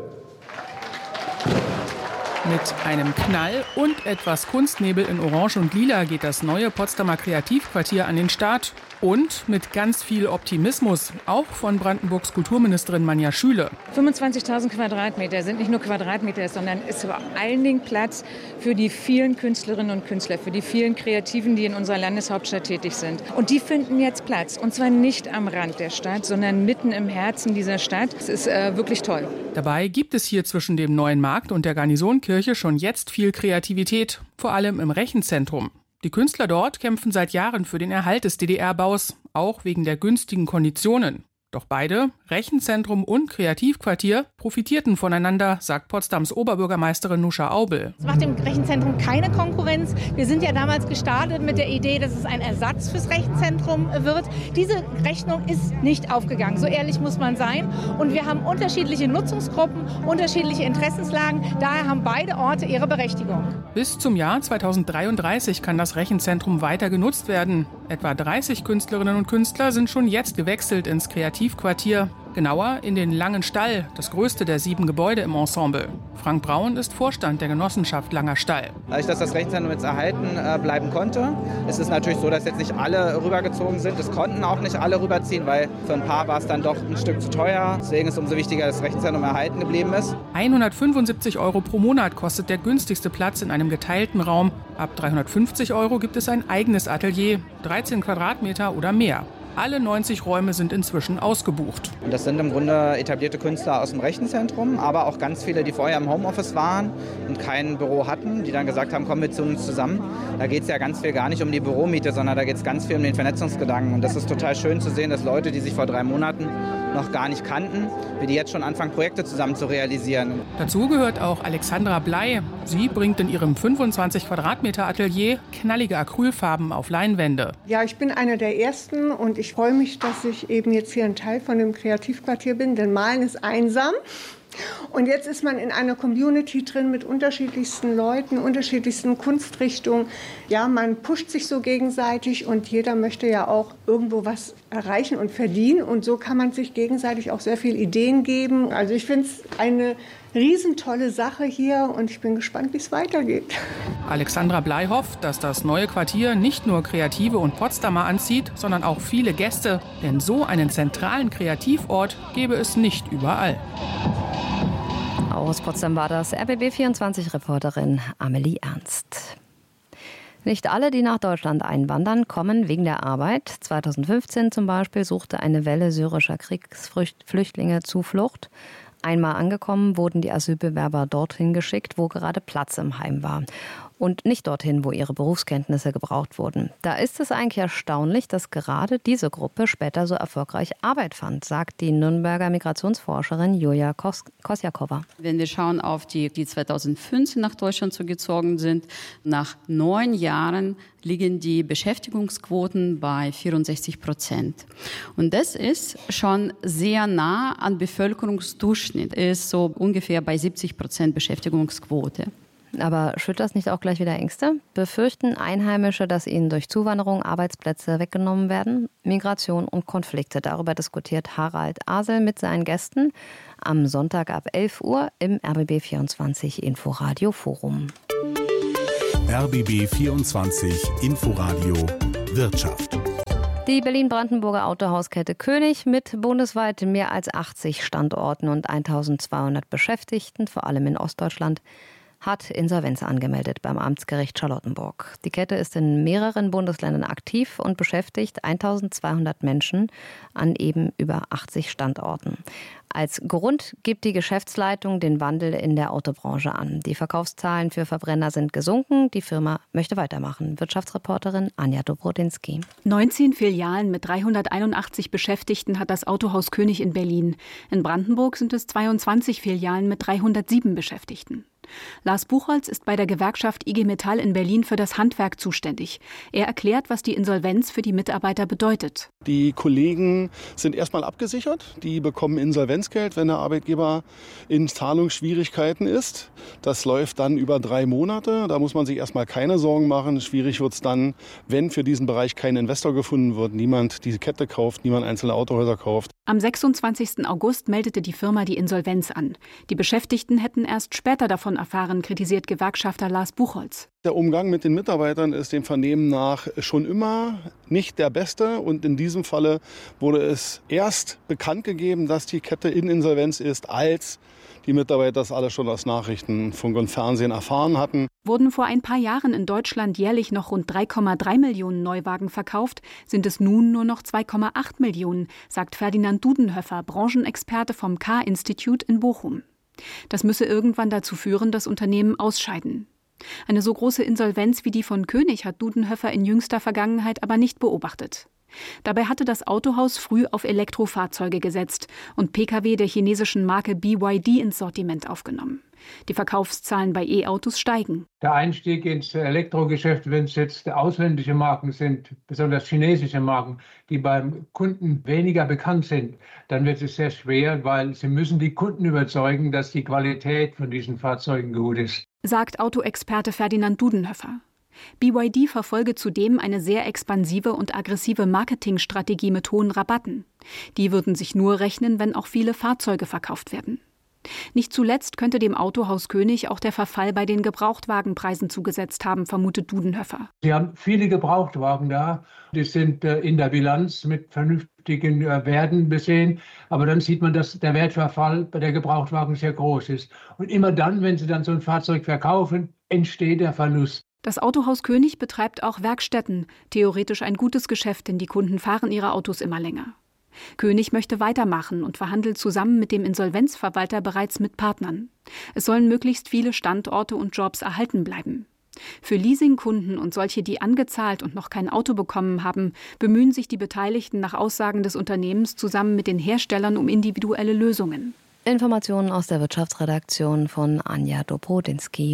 Mit einem Knall und etwas Kunstnebel in Orange und Lila geht das neue Potsdamer Kreativquartier an den Start. Und mit ganz viel Optimismus, auch von Brandenburgs Kulturministerin Manja Schüle. fünfundzwanzigtausend Quadratmeter sind nicht nur Quadratmeter, sondern ist vor allen Dingen Platz für die vielen Künstlerinnen und Künstler, für die vielen Kreativen, die in unserer Landeshauptstadt tätig sind. Und die finden jetzt Platz. Und zwar nicht am Rand der Stadt, sondern mitten im Herzen dieser Stadt. Es ist äh, wirklich toll. Dabei gibt es hier zwischen dem Neuen Markt und der Garnisonkirche schon jetzt viel Kreativität, vor allem im Rechenzentrum. Die Künstler dort kämpfen seit Jahren für den Erhalt des D D R-Baus, auch wegen der günstigen Konditionen. Doch beide, Rechenzentrum und Kreativquartier, profitierten voneinander, sagt Potsdams Oberbürgermeisterin Nuscha Aubel. Es macht dem Rechenzentrum keine Konkurrenz. Wir sind ja damals gestartet mit der Idee, dass es ein Ersatz fürs Rechenzentrum wird. Diese Rechnung ist nicht aufgegangen, so ehrlich muss man sein. Und wir haben unterschiedliche Nutzungsgruppen, unterschiedliche Interessenslagen. Daher haben beide Orte ihre Berechtigung. Bis zum Jahr zweitausenddreiunddreißig kann das Rechenzentrum weiter genutzt werden. Etwa dreißig Künstlerinnen und Künstler sind schon jetzt gewechselt ins Kreativquartier. Genauer in den Langen Stall, das größte der sieben Gebäude im Ensemble. Frank Braun ist Vorstand der Genossenschaft Langer Stall. Dadurch, dass das Rechenzentrum jetzt erhalten äh, bleiben konnte, ist es natürlich so, dass jetzt nicht alle rübergezogen sind. Es konnten auch nicht alle rüberziehen, weil für ein paar war es dann doch ein Stück zu teuer. Deswegen ist es umso wichtiger, dass das Rechenzentrum erhalten geblieben ist. hundertfünfundsiebzig Euro pro Monat kostet der günstigste Platz in einem geteilten Raum. Ab dreihundertfünfzig Euro gibt es ein eigenes Atelier, dreizehn Quadratmeter oder mehr. Alle neunzig Räume sind inzwischen ausgebucht. Und das sind im Grunde etablierte Künstler aus dem Rechenzentrum, aber auch ganz viele, die vorher im Homeoffice waren und kein Büro hatten, die dann gesagt haben, kommen wir zu uns zusammen. Da geht es ja ganz viel gar nicht um die Büromiete, sondern da geht es ganz viel um den Vernetzungsgedanken. Und das ist total schön zu sehen, dass Leute, die sich vor drei Monaten noch gar nicht kannten, wie die jetzt schon anfangen, Projekte zusammen zu realisieren. Dazu gehört auch Alexandra Blei. Sie bringt in ihrem fünfundzwanzig Quadratmeter Atelier knallige Acrylfarben auf Leinwände. Ja, ich bin einer der Ersten und ich freue mich, dass ich eben jetzt hier ein Teil von dem Kreativquartier bin, denn Malen ist einsam. Und jetzt ist man in einer Community drin mit unterschiedlichsten Leuten, unterschiedlichsten Kunstrichtungen. Ja, man pusht sich so gegenseitig und jeder möchte ja auch irgendwo was erreichen und verdienen. Und so kann man sich gegenseitig auch sehr viele Ideen geben. Also ich finde es eine riesentolle Sache hier und ich bin gespannt, wie es weitergeht. Alexandra Blei hofft, dass das neue Quartier nicht nur Kreative und Potsdamer anzieht, sondern auch viele Gäste. Denn so einen zentralen Kreativort gäbe es nicht überall. Aus Potsdam war das R B B vierundzwanzig-Reporterin Amelie Ernst. Nicht alle, die nach Deutschland einwandern, kommen wegen der Arbeit. zweitausendfünfzehn zum Beispiel suchte eine Welle syrischer Kriegsflüchtlinge Zuflucht. Einmal angekommen, wurden die Asylbewerber dorthin geschickt, wo gerade Platz im Heim war. Und nicht dorthin, wo ihre Berufskenntnisse gebraucht wurden. Da ist es eigentlich erstaunlich, dass gerade diese Gruppe später so erfolgreich Arbeit fand, sagt die Nürnberger Migrationsforscherin Julia Kos- Kosjakova. Wenn wir schauen auf die, die zweitausendfünfzehn nach Deutschland zugezogen sind, nach neun Jahren liegen die Beschäftigungsquoten bei vierundsechzig Prozent. Und das ist schon sehr nah an Bevölkerungsdurchschnitt, ist so ungefähr bei siebzig Prozent Beschäftigungsquote. Aber schürt das nicht auch gleich wieder Ängste? Befürchten Einheimische, dass ihnen durch Zuwanderung Arbeitsplätze weggenommen werden? Migration und Konflikte. Darüber diskutiert Harald Asel mit seinen Gästen am Sonntag ab elf Uhr im R B B vierundzwanzig Inforadio Forum. R B B vierundzwanzig Inforadio Wirtschaft. Die Berlin-Brandenburger Autohauskette König mit bundesweit mehr als achtzig Standorten und eintausendzweihundert Beschäftigten, vor allem in Ostdeutschland, hat Insolvenz angemeldet beim Amtsgericht Charlottenburg. Die Kette ist in mehreren Bundesländern aktiv und beschäftigt eintausendzweihundert Menschen an eben über achtzig Standorten. Als Grund gibt die Geschäftsleitung den Wandel in der Autobranche an. Die Verkaufszahlen für Verbrenner sind gesunken. Die Firma möchte weitermachen. Wirtschaftsreporterin Anja Dobrodinsky. neunzehn Filialen mit dreihunderteinundachtzig Beschäftigten hat das Autohaus König in Berlin. In Brandenburg sind es zweiundzwanzig Filialen mit dreihundertsieben Beschäftigten. Lars Buchholz ist bei der Gewerkschaft I G Metall in Berlin für das Handwerk zuständig. Er erklärt, was die Insolvenz für die Mitarbeiter bedeutet. Die Kollegen sind erstmal abgesichert. Die bekommen Insolvenzgeld, wenn der Arbeitgeber in Zahlungsschwierigkeiten ist. Das läuft dann über drei Monate. Da muss man sich erstmal keine Sorgen machen. Schwierig wird es dann, wenn für diesen Bereich kein Investor gefunden wird, niemand diese Kette kauft, niemand einzelne Autohäuser kauft. Am sechsundzwanzigsten August meldete die Firma die Insolvenz an. Die Beschäftigten hätten erst später davon erfahren, kritisiert Gewerkschafter Lars Buchholz. Der Umgang mit den Mitarbeitern ist dem Vernehmen nach schon immer nicht der beste. Und in diesem Falle wurde es erst bekannt gegeben, dass die Kette in Insolvenz ist, als die Mitarbeiter das alles schon aus Nachrichten, Funk und Fernsehen erfahren hatten. Wurden vor ein paar Jahren in Deutschland jährlich noch rund drei Komma drei Millionen Neuwagen verkauft, sind es nun nur noch zwei Komma acht Millionen, sagt Ferdinand Dudenhöfer, Branchenexperte vom K-Institut in Bochum. Das müsse irgendwann dazu führen, dass Unternehmen ausscheiden. Eine so große Insolvenz wie die von König hat Dudenhöfer in jüngster Vergangenheit aber nicht beobachtet. Dabei hatte das Autohaus früh auf Elektrofahrzeuge gesetzt und Pkw der chinesischen Marke B Y D ins Sortiment aufgenommen. Die Verkaufszahlen bei E-Autos steigen. Der Einstieg ins Elektrogeschäft, wenn es jetzt ausländische Marken sind, besonders chinesische Marken, die beim Kunden weniger bekannt sind, dann wird es sehr schwer, weil sie müssen die Kunden überzeugen, dass die Qualität von diesen Fahrzeugen gut ist. Sagt Autoexperte Ferdinand Dudenhöfer. B Y D verfolge zudem eine sehr expansive und aggressive Marketingstrategie mit hohen Rabatten. Die würden sich nur rechnen, wenn auch viele Fahrzeuge verkauft werden. Nicht zuletzt könnte dem Autohaus König auch der Verfall bei den Gebrauchtwagenpreisen zugesetzt haben, vermutet Dudenhöfer. Sie haben viele Gebrauchtwagen da. Die sind in der Bilanz mit vernünftigen Werten besehen. Aber dann sieht man, dass der Wertverfall bei der Gebrauchtwagen sehr groß ist. Und immer dann, wenn Sie dann so ein Fahrzeug verkaufen, entsteht der Verlust. Das Autohaus König betreibt auch Werkstätten. Theoretisch ein gutes Geschäft, denn die Kunden fahren ihre Autos immer länger. König möchte weitermachen und verhandelt zusammen mit dem Insolvenzverwalter bereits mit Partnern. Es sollen möglichst viele Standorte und Jobs erhalten bleiben. Für Leasingkunden und solche, die angezahlt und noch kein Auto bekommen haben, bemühen sich die Beteiligten nach Aussagen des Unternehmens zusammen mit den Herstellern um individuelle Lösungen. Informationen aus der Wirtschaftsredaktion von Anja Dobrodinsky.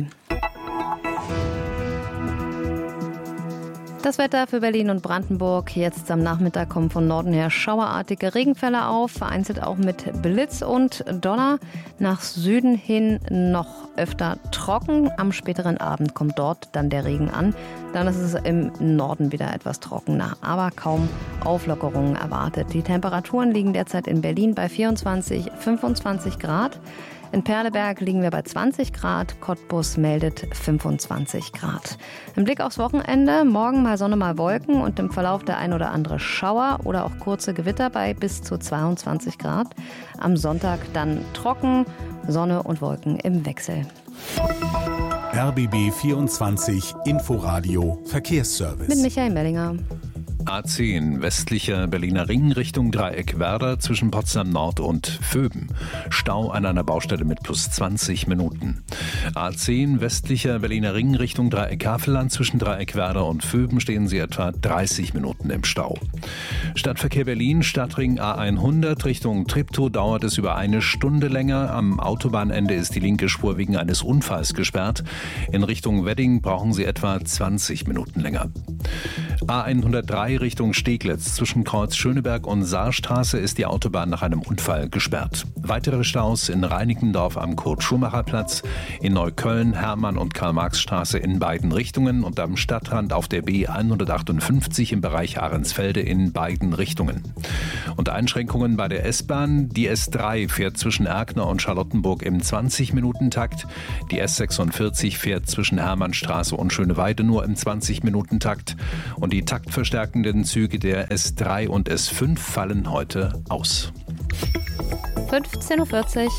Das Wetter für Berlin und Brandenburg. Jetzt am Nachmittag kommen von Norden her schauerartige Regenfälle auf, vereinzelt auch mit Blitz und Donner. Nach Süden hin noch öfter trocken. Am späteren Abend kommt dort dann der Regen an. Dann ist es im Norden wieder etwas trockener, aber kaum Auflockerungen erwartet. Die Temperaturen liegen derzeit in Berlin bei vierundzwanzig, fünfundzwanzig Grad. In Perleberg liegen wir bei zwanzig Grad, Cottbus meldet fünfundzwanzig Grad. Ein Blick aufs Wochenende, morgen mal Sonne, mal Wolken und im Verlauf der ein oder andere Schauer oder auch kurze Gewitter bei bis zu zweiundzwanzig Grad. Am Sonntag dann trocken, Sonne und Wolken im Wechsel. R B B vierundzwanzig Inforadio Verkehrsservice. Mit Michael Mellinger. A zehn, westlicher Berliner Ring Richtung Dreieck-Werder zwischen Potsdam Nord und Vöben. Stau an einer Baustelle mit plus zwanzig Minuten. A zehn, westlicher Berliner Ring Richtung Dreieck-Havelland zwischen Dreieck-Werder und Vöben stehen Sie etwa dreißig Minuten im Stau. Stadtverkehr Berlin, Stadtring A hundert Richtung Treptow dauert es über eine Stunde länger. Am Autobahnende ist die linke Spur wegen eines Unfalls gesperrt. In Richtung Wedding brauchen Sie etwa zwanzig Minuten länger. A hundertdrei Richtung Steglitz zwischen Kreuz Schöneberg und Saarstraße ist die Autobahn nach einem Unfall gesperrt. Weitere Staus in Reinickendorf am Kurt-Schumacher-Platz, in Neukölln, Hermann- und Karl-Marx-Straße in beiden Richtungen und am Stadtrand auf der B hundertachtundfünfzig im Bereich Ahrensfelde in beiden Richtungen. Und Einschränkungen bei der S-Bahn. Die S drei fährt zwischen Erkner und Charlottenburg im zwanzig-Minuten-Takt. Die S sechsundvierzig fährt zwischen Hermannstraße und Schöneweide nur im zwanzig-Minuten-Takt. Und die taktverstärkenden Züge der S drei und S fünf fallen heute aus. fünfzehn Uhr vierzig.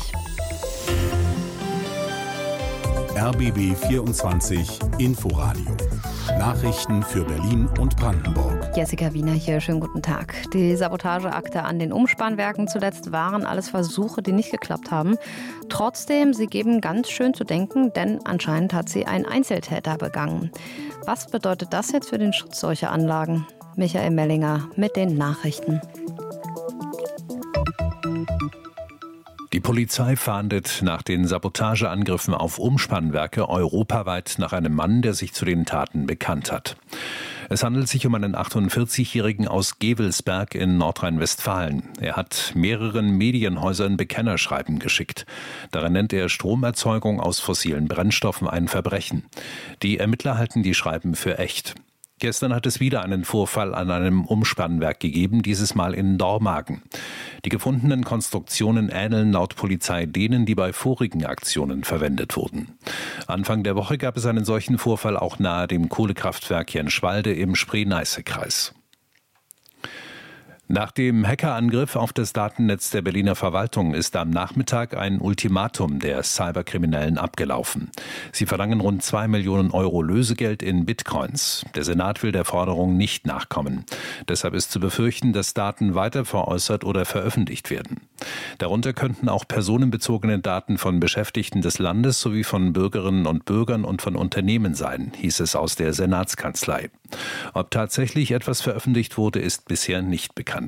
R B B vierundzwanzig Inforadio. Nachrichten für Berlin und Brandenburg. Jessica Wiener hier, schönen guten Tag. Die Sabotageakte an den Umspannwerken zuletzt waren alles Versuche, die nicht geklappt haben. Trotzdem, sie geben ganz schön zu denken, denn anscheinend hat sie ein Einzeltäter begangen. Was bedeutet das jetzt für den Schutz solcher Anlagen? Michael Mellinger mit den Nachrichten. Die Polizei fahndet nach den Sabotageangriffen auf Umspannwerke europaweit nach einem Mann, der sich zu den Taten bekannt hat. Es handelt sich um einen achtundvierzigjährigen aus Gevelsberg in Nordrhein-Westfalen. Er hat mehreren Medienhäusern Bekennerschreiben geschickt. Darin nennt er Stromerzeugung aus fossilen Brennstoffen ein Verbrechen. Die Ermittler halten die Schreiben für echt. Gestern hat es wieder einen Vorfall an einem Umspannwerk gegeben, dieses Mal in Dormagen. Die gefundenen Konstruktionen ähneln laut Polizei denen, die bei vorigen Aktionen verwendet wurden. Anfang der Woche gab es einen solchen Vorfall auch nahe dem Kohlekraftwerk Jenschwalde im Spree-Neiße-Kreis. Nach dem Hackerangriff auf das Datennetz der Berliner Verwaltung ist am Nachmittag ein Ultimatum der Cyberkriminellen abgelaufen. Sie verlangen rund zwei Millionen Euro Lösegeld in Bitcoins. Der Senat will der Forderung nicht nachkommen. Deshalb ist zu befürchten, dass Daten weiter veräußert oder veröffentlicht werden. Darunter könnten auch personenbezogene Daten von Beschäftigten des Landes sowie von Bürgerinnen und Bürgern und von Unternehmen sein, hieß es aus der Senatskanzlei. Ob tatsächlich etwas veröffentlicht wurde, ist bisher nicht bekannt.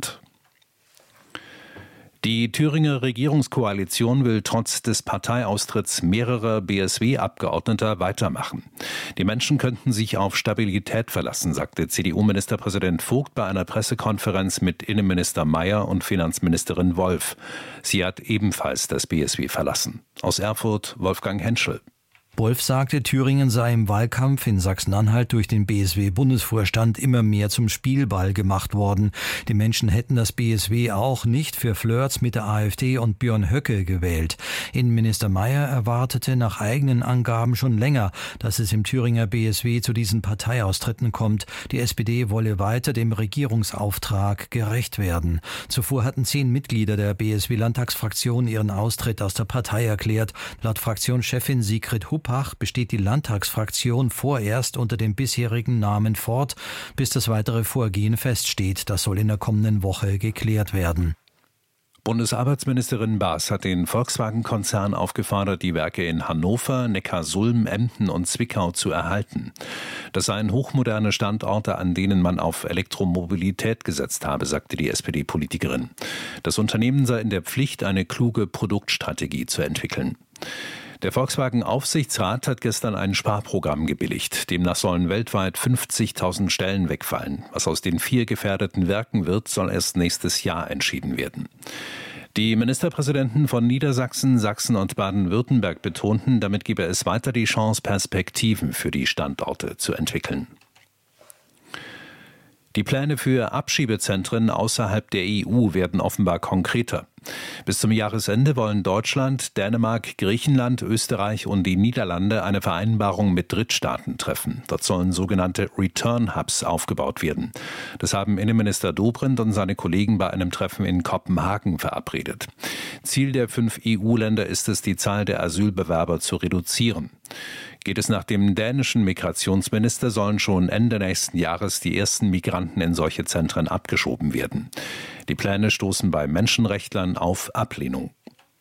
Die Thüringer Regierungskoalition will trotz des Parteiaustritts mehrerer B S W-Abgeordneter weitermachen. Die Menschen könnten sich auf Stabilität verlassen, sagte C D U-Ministerpräsident Vogt bei einer Pressekonferenz mit Innenminister Mayer und Finanzministerin Wolf. Sie hat ebenfalls das B S W verlassen. Aus Erfurt Wolfgang Henschel. Wolf sagte, Thüringen sei im Wahlkampf in Sachsen-Anhalt durch den B S W-Bundesvorstand immer mehr zum Spielball gemacht worden. Die Menschen hätten das B S W auch nicht für Flirts mit der AfD und Björn Höcke gewählt. Innenminister Mayer erwartete nach eigenen Angaben schon länger, dass es im Thüringer B S W zu diesen Parteiaustritten kommt. Die S P D wolle weiter dem Regierungsauftrag gerecht werden. Zuvor hatten zehn Mitglieder der B S W-Landtagsfraktion ihren Austritt aus der Partei erklärt. Laut Fraktionschefin Sigrid Huppach besteht die Landtagsfraktion vorerst unter dem bisherigen Namen fort, bis das weitere Vorgehen feststeht. Das soll in der kommenden Woche geklärt werden. Bundesarbeitsministerin Baas hat den Volkswagen-Konzern aufgefordert, die Werke in Hannover, Neckarsulm, Emden und Zwickau zu erhalten. Das seien hochmoderne Standorte, an denen man auf Elektromobilität gesetzt habe, sagte die S P D-Politikerin. Das Unternehmen sei in der Pflicht, eine kluge Produktstrategie zu entwickeln. Der Volkswagen-Aufsichtsrat hat gestern ein Sparprogramm gebilligt. Demnach sollen weltweit fünfzigtausend Stellen wegfallen. Was aus den vier gefährdeten Werken wird, soll erst nächstes Jahr entschieden werden. Die Ministerpräsidenten von Niedersachsen, Sachsen und Baden-Württemberg betonten, damit gebe es weiter die Chance, Perspektiven für die Standorte zu entwickeln. Die Pläne für Abschiebezentren außerhalb der E U werden offenbar konkreter. Bis zum Jahresende wollen Deutschland, Dänemark, Griechenland, Österreich und die Niederlande eine Vereinbarung mit Drittstaaten treffen. Dort sollen sogenannte Return-Hubs aufgebaut werden. Das haben Innenminister Dobrindt und seine Kollegen bei einem Treffen in Kopenhagen verabredet. Ziel der fünf E U-Länder ist es, die Zahl der Asylbewerber zu reduzieren. Geht es nach dem dänischen Migrationsminister, sollen schon Ende nächsten Jahres die ersten Migranten in solche Zentren abgeschoben werden. Die Pläne stoßen bei Menschenrechtlern auf Ablehnung.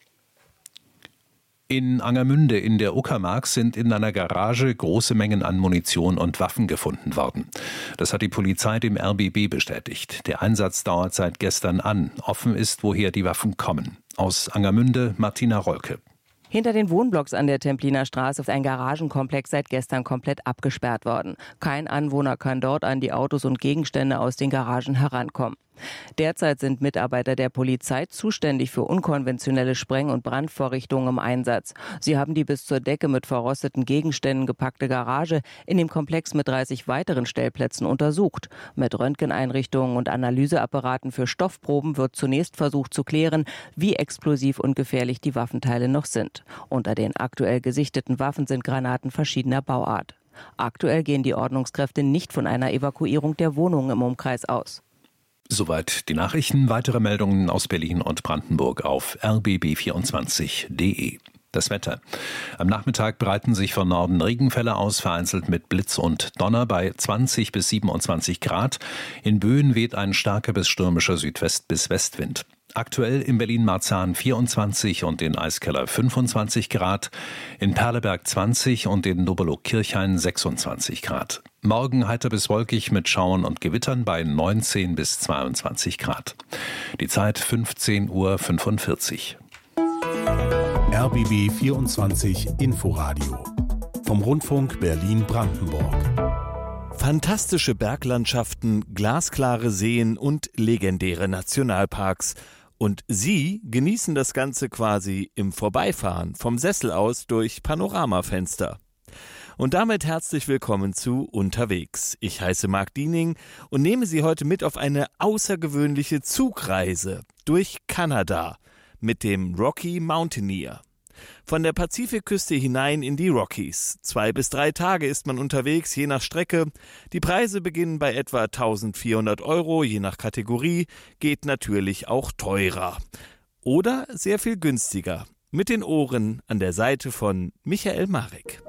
In Angermünde in der Uckermark sind in einer Garage große Mengen an Munition und Waffen gefunden worden. Das hat die Polizei dem R B B bestätigt. Der Einsatz dauert seit gestern an. Offen ist, woher die Waffen kommen. Aus Angermünde Martina Rolke. Hinter den Wohnblocks an der Templiner Straße ist ein Garagenkomplex seit gestern komplett abgesperrt worden. Kein Anwohner kann dort an die Autos und Gegenstände aus den Garagen herankommen. Derzeit sind Mitarbeiter der Polizei zuständig für unkonventionelle Spreng- und Brandvorrichtungen im Einsatz. Sie haben die bis zur Decke mit verrosteten Gegenständen gepackte Garage in dem Komplex mit dreißig weiteren Stellplätzen untersucht. Mit Röntgeneinrichtungen und Analyseapparaten für Stoffproben wird zunächst versucht zu klären, wie explosiv und gefährlich die Waffenteile noch sind. Unter den aktuell gesichteten Waffen sind Granaten verschiedener Bauart. Aktuell gehen die Ordnungskräfte nicht von einer Evakuierung der Wohnungen im Umkreis aus. Soweit die Nachrichten. Weitere Meldungen aus Berlin und Brandenburg auf r b b vierundzwanzig punkt d e. Das Wetter. Am Nachmittag breiten sich von Norden Regenfälle aus, vereinzelt mit Blitz und Donner bei zwanzig bis siebenundzwanzig Grad. In Böen weht ein starker bis stürmischer Südwest- bis Westwind. Aktuell in Berlin-Marzahn vierundzwanzig und in Eiskeller fünfundzwanzig Grad, in Perleberg zwanzig und in Dobelow-Kirchhain sechsundzwanzig Grad. Morgen heiter bis wolkig mit Schauern und Gewittern bei neunzehn bis zweiundzwanzig Grad. Die Zeit fünfzehn Uhr fünfundvierzig. R B B vierundzwanzig Inforadio vom Rundfunk Berlin-Brandenburg. Fantastische Berglandschaften, glasklare Seen und legendäre Nationalparks. Und Sie genießen das Ganze quasi im Vorbeifahren, vom Sessel aus durch Panoramafenster. Und damit herzlich willkommen zu Unterwegs. Ich heiße Marc Diening und nehme Sie heute mit auf eine außergewöhnliche Zugreise durch Kanada mit dem Rocky Mountaineer. Von der Pazifikküste hinein in die Rockies. Zwei bis drei Tage ist man unterwegs, je nach Strecke. Die Preise beginnen bei etwa eintausendvierhundert Euro, je nach Kategorie, geht natürlich auch teurer. Oder sehr viel günstiger. Mit den Ohren an der Seite von Michael Marek.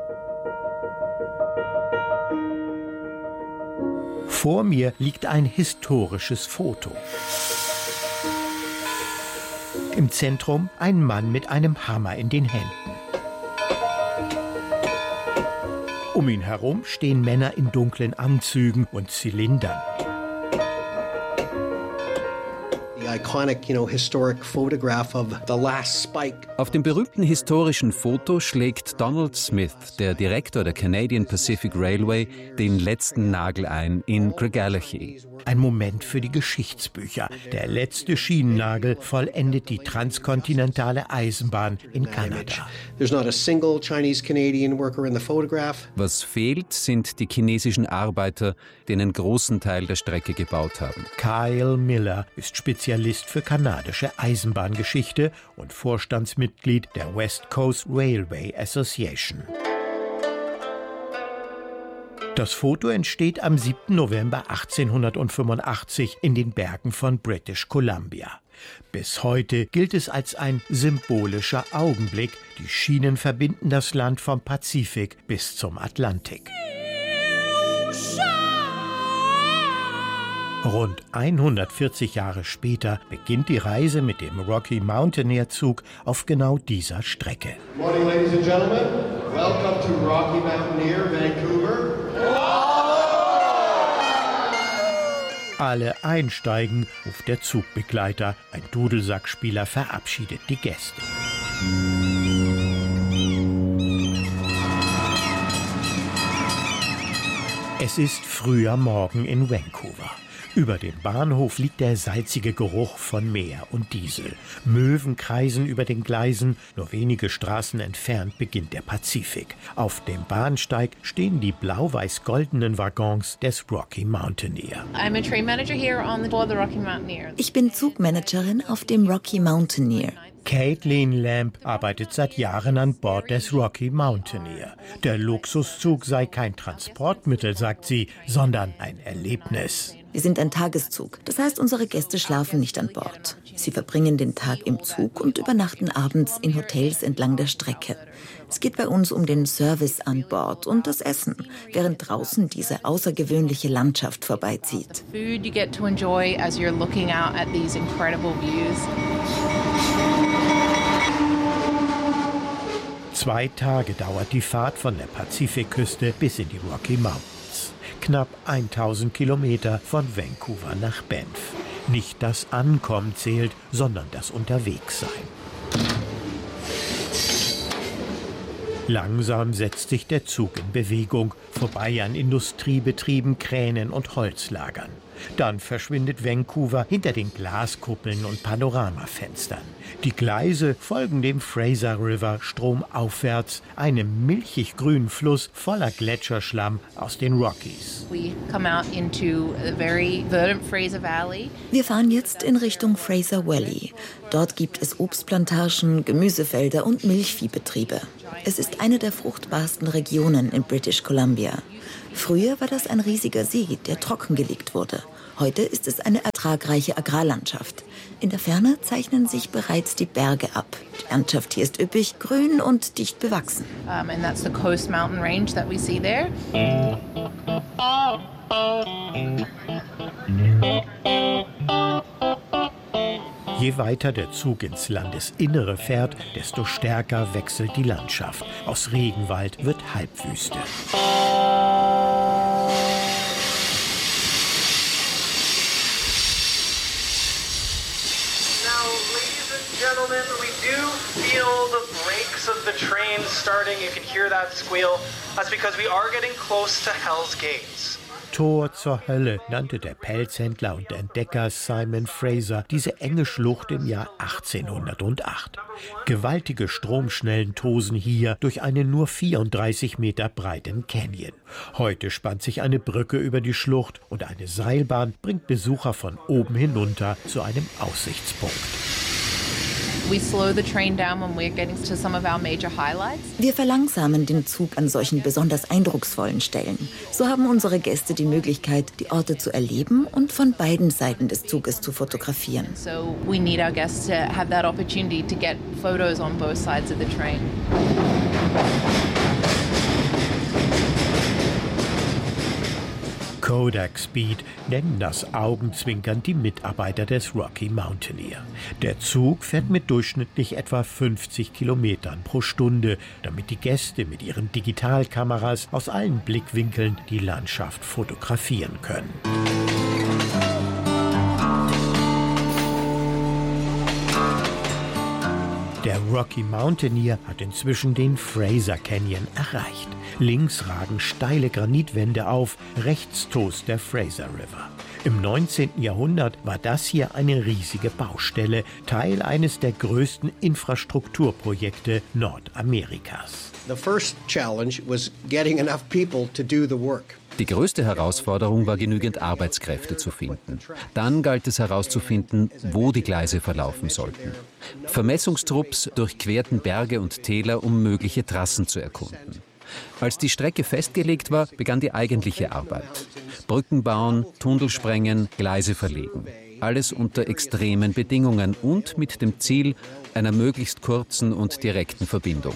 Vor mir liegt ein historisches Foto. Im Zentrum ein Mann mit einem Hammer in den Händen. Um ihn herum stehen Männer in dunklen Anzügen und Zylindern. Auf dem berühmten historischen Foto schlägt Donald Smith, der Direktor der Canadian Pacific Railway, den letzten Nagel ein in Craigellachie. Ein Moment für die Geschichtsbücher. Der letzte Schienennagel vollendet die transkontinentale Eisenbahn in Kanada. Was fehlt, sind die chinesischen Arbeiter, die einen großen Teil der Strecke gebaut haben. Kyle Miller ist Spezialist für kanadische Eisenbahngeschichte und Vorstandsmitglied der West Coast Railway Association. Das Foto entsteht am siebten November achtzehnhundertfünfundachtzig in den Bergen von British Columbia. Bis heute gilt es als ein symbolischer Augenblick. Die Schienen verbinden das Land vom Pazifik bis zum Atlantik. Rund hundertvierzig Jahre später beginnt die Reise mit dem Rocky Mountaineer Zug auf genau dieser Strecke. Good morning, ladies and gentlemen. Welcome to Rocky Mountaineer, Vancouver. Alle einsteigen, ruft der Zugbegleiter. Ein Dudelsackspieler verabschiedet die Gäste. Es ist früher Morgen in Vancouver. Über dem Bahnhof liegt der salzige Geruch von Meer und Diesel. Möwen kreisen über den Gleisen, nur wenige Straßen entfernt beginnt der Pazifik. Auf dem Bahnsteig stehen die blau-weiß-goldenen Waggons des Rocky Mountaineer. Ich bin Zugmanagerin auf dem Rocky Mountaineer. Caitlin Lamb arbeitet seit Jahren an Bord des Rocky Mountaineer. Der Luxuszug sei kein Transportmittel, sagt sie, sondern ein Erlebnis. Wir sind ein Tageszug. Das heißt, unsere Gäste schlafen nicht an Bord. Sie verbringen den Tag im Zug und übernachten abends in Hotels entlang der Strecke. Es geht bei uns um den Service an Bord und das Essen, während draußen diese außergewöhnliche Landschaft vorbeizieht. Food you get to enjoy as you're looking out at these incredible views. Zwei Tage dauert die Fahrt von der Pazifikküste bis in die Rocky Mountains. Knapp tausend Kilometer von Vancouver nach Banff. Nicht das Ankommen zählt, sondern das Unterwegssein. Langsam setzt sich der Zug in Bewegung, vorbei an Industriebetrieben, Kränen und Holzlagern. Dann verschwindet Vancouver hinter den Glaskuppeln und Panoramafenstern. Die Gleise folgen dem Fraser River stromaufwärts, einem milchig-grünen Fluss voller Gletscherschlamm aus den Rockies. Wir fahren jetzt in Richtung Fraser Valley. Dort gibt es Obstplantagen, Gemüsefelder und Milchviehbetriebe. Es ist eine der fruchtbarsten Regionen in British Columbia. Früher war das ein riesiger See, der trockengelegt wurde. Heute ist es eine ertragreiche Agrarlandschaft. In der Ferne zeichnen sich bereits die Berge ab. Die Landschaft hier ist üppig, grün und dicht bewachsen. Um, and that's the Coast Mountain Range that we see there. Je weiter der Zug ins Landesinnere fährt, desto stärker wechselt die Landschaft. Aus Regenwald wird Halbwüste. Gentlemen, we do feel the brakes of the train starting. You can hear that squeal. That's because we are getting close to Hell's Gates. Tor zur Hölle nannte der Pelzhändler und Entdecker Simon Fraser diese enge Schlucht im Jahr achtzehnhundertacht. Gewaltige Stromschnellen tosen hier durch einen nur vierunddreißig Meter breiten Canyon. Heute spannt sich eine Brücke über die Schlucht und eine Seilbahn bringt Besucher von oben hinunter zu einem Aussichtspunkt. Wir verlangsamen den Zug an solchen besonders eindrucksvollen Stellen. So haben unsere Gäste die Möglichkeit, die Orte zu erleben und von beiden Seiten des Zuges zu fotografieren. So we need our guests to have that opportunity to get photos on both sides of the train. Kodak Speed nennen das augenzwinkernd die Mitarbeiter des Rocky Mountaineer. Der Zug fährt mit durchschnittlich etwa fünfzig Kilometern pro Stunde, damit die Gäste mit ihren Digitalkameras aus allen Blickwinkeln die Landschaft fotografieren können. Der Rocky Mountaineer hat inzwischen den Fraser Canyon erreicht. Links ragen steile Granitwände auf, rechts tost der Fraser River. Im neunzehnten Jahrhundert war das hier eine riesige Baustelle, Teil eines der größten Infrastrukturprojekte Nordamerikas. The first challenge was getting enough people to do the work. Die größte Herausforderung war, genügend Arbeitskräfte zu finden. Dann galt es herauszufinden, wo die Gleise verlaufen sollten. Vermessungstrupps durchquerten Berge und Täler, um mögliche Trassen zu erkunden. Als die Strecke festgelegt war, begann die eigentliche Arbeit. Brücken bauen, Tunnel sprengen, Gleise verlegen. Alles unter extremen Bedingungen und mit dem Ziel einer möglichst kurzen und direkten Verbindung.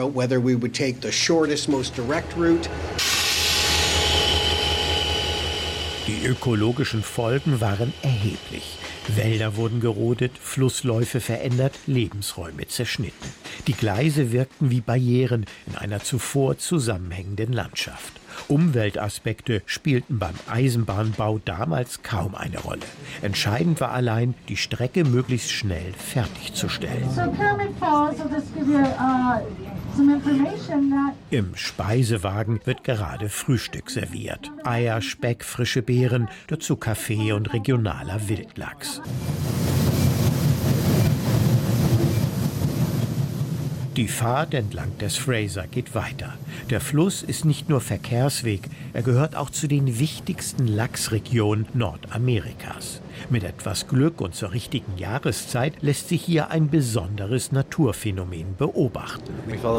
Die ökologischen Folgen waren erheblich. Wälder wurden gerodet, Flussläufe verändert, Lebensräume zerschnitten. Die Gleise wirkten wie Barrieren in einer zuvor zusammenhängenden Landschaft. Umweltaspekte spielten beim Eisenbahnbau damals kaum eine Rolle. Entscheidend war allein, die Strecke möglichst schnell fertigzustellen. So can we pause? I'll just give you uh, Im Speisewagen wird gerade Frühstück serviert. Eier, Speck, frische Beeren, dazu Kaffee und regionaler Wildlachs. Die Fahrt entlang des Fraser geht weiter. Der Fluss ist nicht nur Verkehrsweg, er gehört auch zu den wichtigsten Lachsregionen Nordamerikas. Mit etwas Glück und zur richtigen Jahreszeit lässt sich hier ein besonderes Naturphänomen beobachten.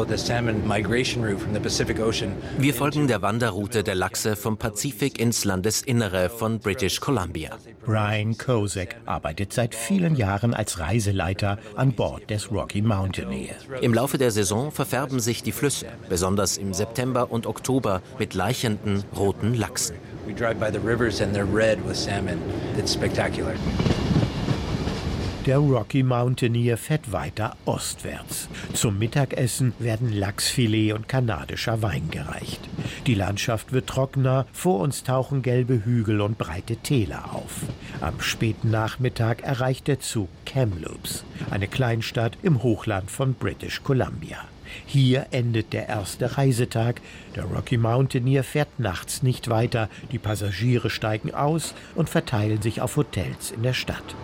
Wir folgen der Wanderroute der Lachse vom Pazifik ins Landesinnere von British Columbia. Brian Kozak arbeitet seit vielen Jahren als Reiseleiter an Bord des Rocky Mountaineer. Im Laufe der Saison verfärben sich die Flüsse, besonders im September und Oktober, mit laichenden roten Lachsen. We drive by the rivers and they're red with salmon. It's spectacular. Der Rocky Mountaineer fährt weiter ostwärts. Zum Mittagessen werden Lachsfilet und kanadischer Wein gereicht. Die Landschaft wird trockener, vor uns tauchen gelbe Hügel und breite Täler auf. Am späten Nachmittag erreicht der Zug Kamloops, eine Kleinstadt im Hochland von British Columbia. Hier endet der erste Reisetag. Der Rocky Mountaineer fährt nachts nicht weiter. Die Passagiere steigen aus und verteilen sich auf Hotels in der Stadt.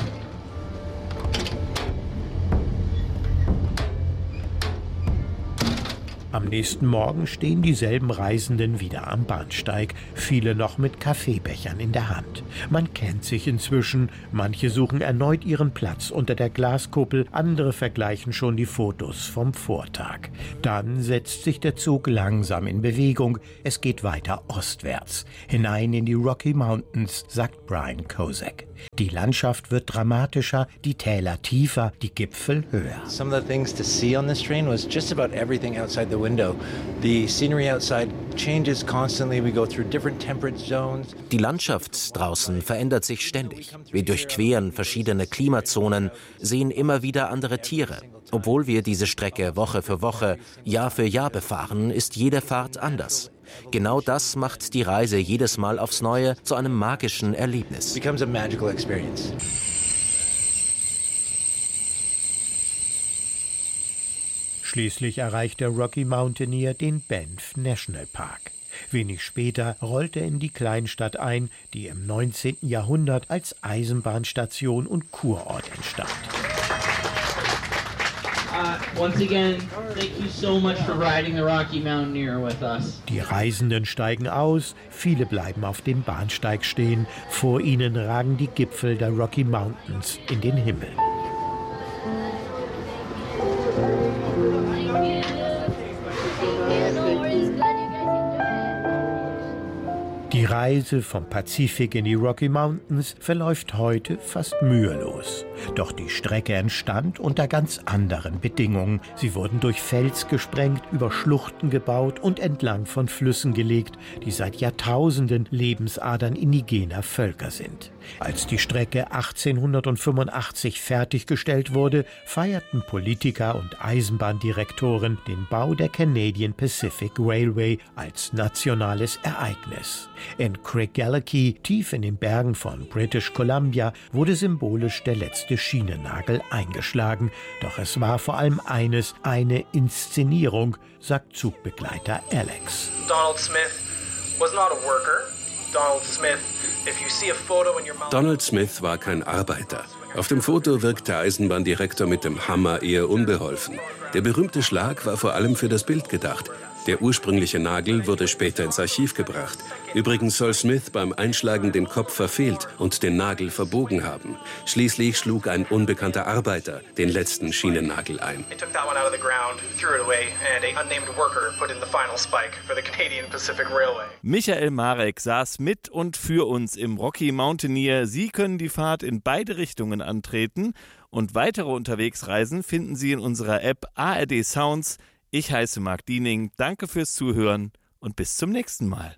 Am nächsten Morgen stehen dieselben Reisenden wieder am Bahnsteig, viele noch mit Kaffeebechern in der Hand. Man kennt sich inzwischen, manche suchen erneut ihren Platz unter der Glaskuppel, andere vergleichen schon die Fotos vom Vortag. Dann setzt sich der Zug langsam in Bewegung, es geht weiter ostwärts, hinein in die Rocky Mountains, sagt Brian Kozak. Die Landschaft wird dramatischer, die Täler tiefer, die Gipfel höher. Some of the things to see on this train was just about everything outside the window. The scenery outside changes constantly. We go through different temperature zones. Die Landschaft draußen verändert sich ständig. Wir durchqueren verschiedene Klimazonen, sehen immer wieder andere Tiere. Obwohl wir diese Strecke Woche für Woche, Jahr für Jahr befahren, ist jede Fahrt anders. Genau das macht die Reise jedes Mal aufs Neue zu einem magischen Erlebnis. Becomes a magical experience. Schließlich erreicht der Rocky Mountaineer den Banff National Park. Wenig später rollt er in die Kleinstadt ein, die im neunzehnten Jahrhundert als Eisenbahnstation und Kurort entstand. Uh, once again, thank you so much for riding the Rocky Mountaineer with us. Die Reisenden steigen aus, viele bleiben auf dem Bahnsteig stehen. Vor ihnen ragen die Gipfel der Rocky Mountains in den Himmel. Die Reise vom Pazifik in die Rocky Mountains verläuft heute fast mühelos. Doch die Strecke entstand unter ganz anderen Bedingungen. Sie wurden durch Fels gesprengt, über Schluchten gebaut und entlang von Flüssen gelegt, die seit Jahrtausenden Lebensadern indigener Völker sind. Als die Strecke achtzehnhundertfünfundachtzig fertiggestellt wurde, feierten Politiker und Eisenbahndirektoren den Bau der Canadian Pacific Railway als nationales Ereignis. In Craigellachie, tief in den Bergen von British Columbia, wurde symbolisch der letzte Schienennagel eingeschlagen. Doch es war vor allem eines, eine Inszenierung, sagt Zugbegleiter Alex. Donald Smith was not a worker. Donald Smith, if you see a photo in your mouth. Donald Smith war kein Arbeiter. Auf dem Foto wirkt der Eisenbahndirektor mit dem Hammer eher unbeholfen. Der berühmte Schlag war vor allem für das Bild gedacht. Der ursprüngliche Nagel wurde später ins Archiv gebracht. Übrigens soll Smith beim Einschlagen den Kopf verfehlt und den Nagel verbogen haben. Schließlich schlug ein unbekannter Arbeiter den letzten Schienennagel ein. Michael Marek saß mit und für uns im Rocky Mountaineer. Sie können die Fahrt in beide Richtungen antreten und weitere Unterwegsreisen finden Sie in unserer App A R D Sounds. Ich heiße Marc Diening, danke fürs Zuhören und bis zum nächsten Mal.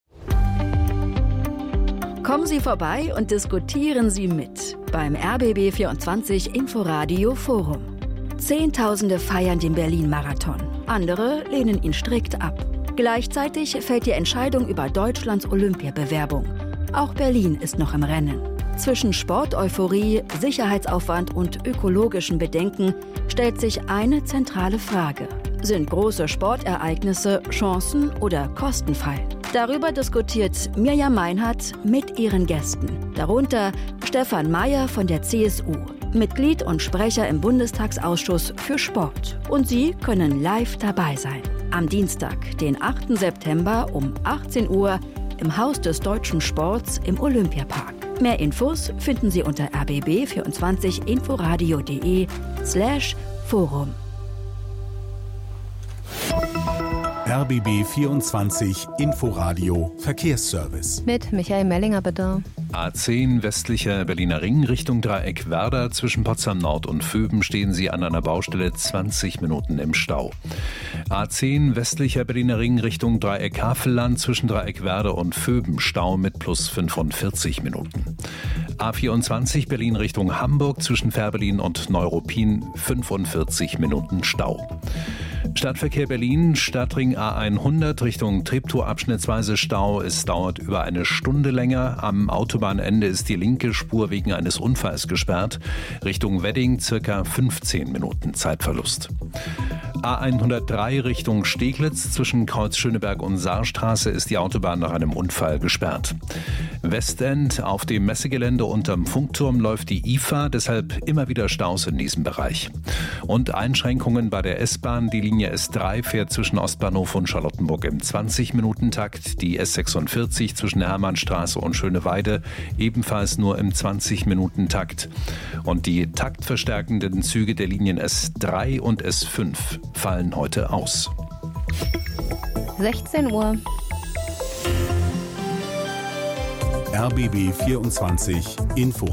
Kommen Sie vorbei und diskutieren Sie mit beim R B B vierundzwanzig Inforadio Forum. Zehntausende feiern den Berlin-Marathon, andere lehnen ihn strikt ab. Gleichzeitig fällt die Entscheidung über Deutschlands Olympiabewerbung. Auch Berlin ist noch im Rennen. Zwischen Sporteuphorie, Sicherheitsaufwand und ökologischen Bedenken stellt sich eine zentrale Frage. Sind große Sportereignisse Chancen oder Kostenfall? Darüber diskutiert Mirjam Meinhardt mit ihren Gästen. Darunter Stefan Mayer von der C S U, Mitglied und Sprecher im Bundestagsausschuss für Sport. Und Sie können live dabei sein. Am Dienstag, den achten September um achtzehn Uhr im Haus des Deutschen Sports im Olympiapark. Mehr Infos finden Sie unter r b b vierundzwanzig inforadio punkt de slash forum. R B B vierundzwanzig Inforadio Verkehrsservice. Mit Michael Mellinger, bitte. A zehn westlicher Berliner Ring Richtung Dreieck Werder. Zwischen Potsdam Nord und Vöben stehen Sie an einer Baustelle zwanzig Minuten im Stau. A zehn westlicher Berliner Ring Richtung Dreieck Havelland. Zwischen Dreieck Werder und Vöben Stau mit plus fünfundvierzig Minuten. A vierundzwanzig Berlin Richtung Hamburg. Zwischen Fährberlin und Neuruppin fünfundvierzig Minuten Stau. Stadtverkehr Berlin, Stadtring A hundert Richtung Treptow abschnittsweise Stau. Es dauert über eine Stunde länger. Am Autobahnende ist die linke Spur wegen eines Unfalls gesperrt. Richtung Wedding circa fünfzehn Minuten Zeitverlust. A hundertdrei Richtung Steglitz. Zwischen Kreuz Schöneberg und Saarstraße ist die Autobahn nach einem Unfall gesperrt. Westend auf dem Messegelände unterm Funkturm läuft die I F A, deshalb immer wieder Staus in diesem Bereich. Und Einschränkungen bei der S-Bahn. Die Linie S drei fährt zwischen Ostbahnhof und Charlottenburg im zwanzig-Minuten-Takt. Die S sechsundvierzig zwischen Hermannstraße und Schöneweide ebenfalls nur im zwanzig-Minuten-Takt. Und die taktverstärkenden Züge der Linien S drei und S fünf fallen heute aus. sechzehn Uhr. R B B vierundzwanzig Info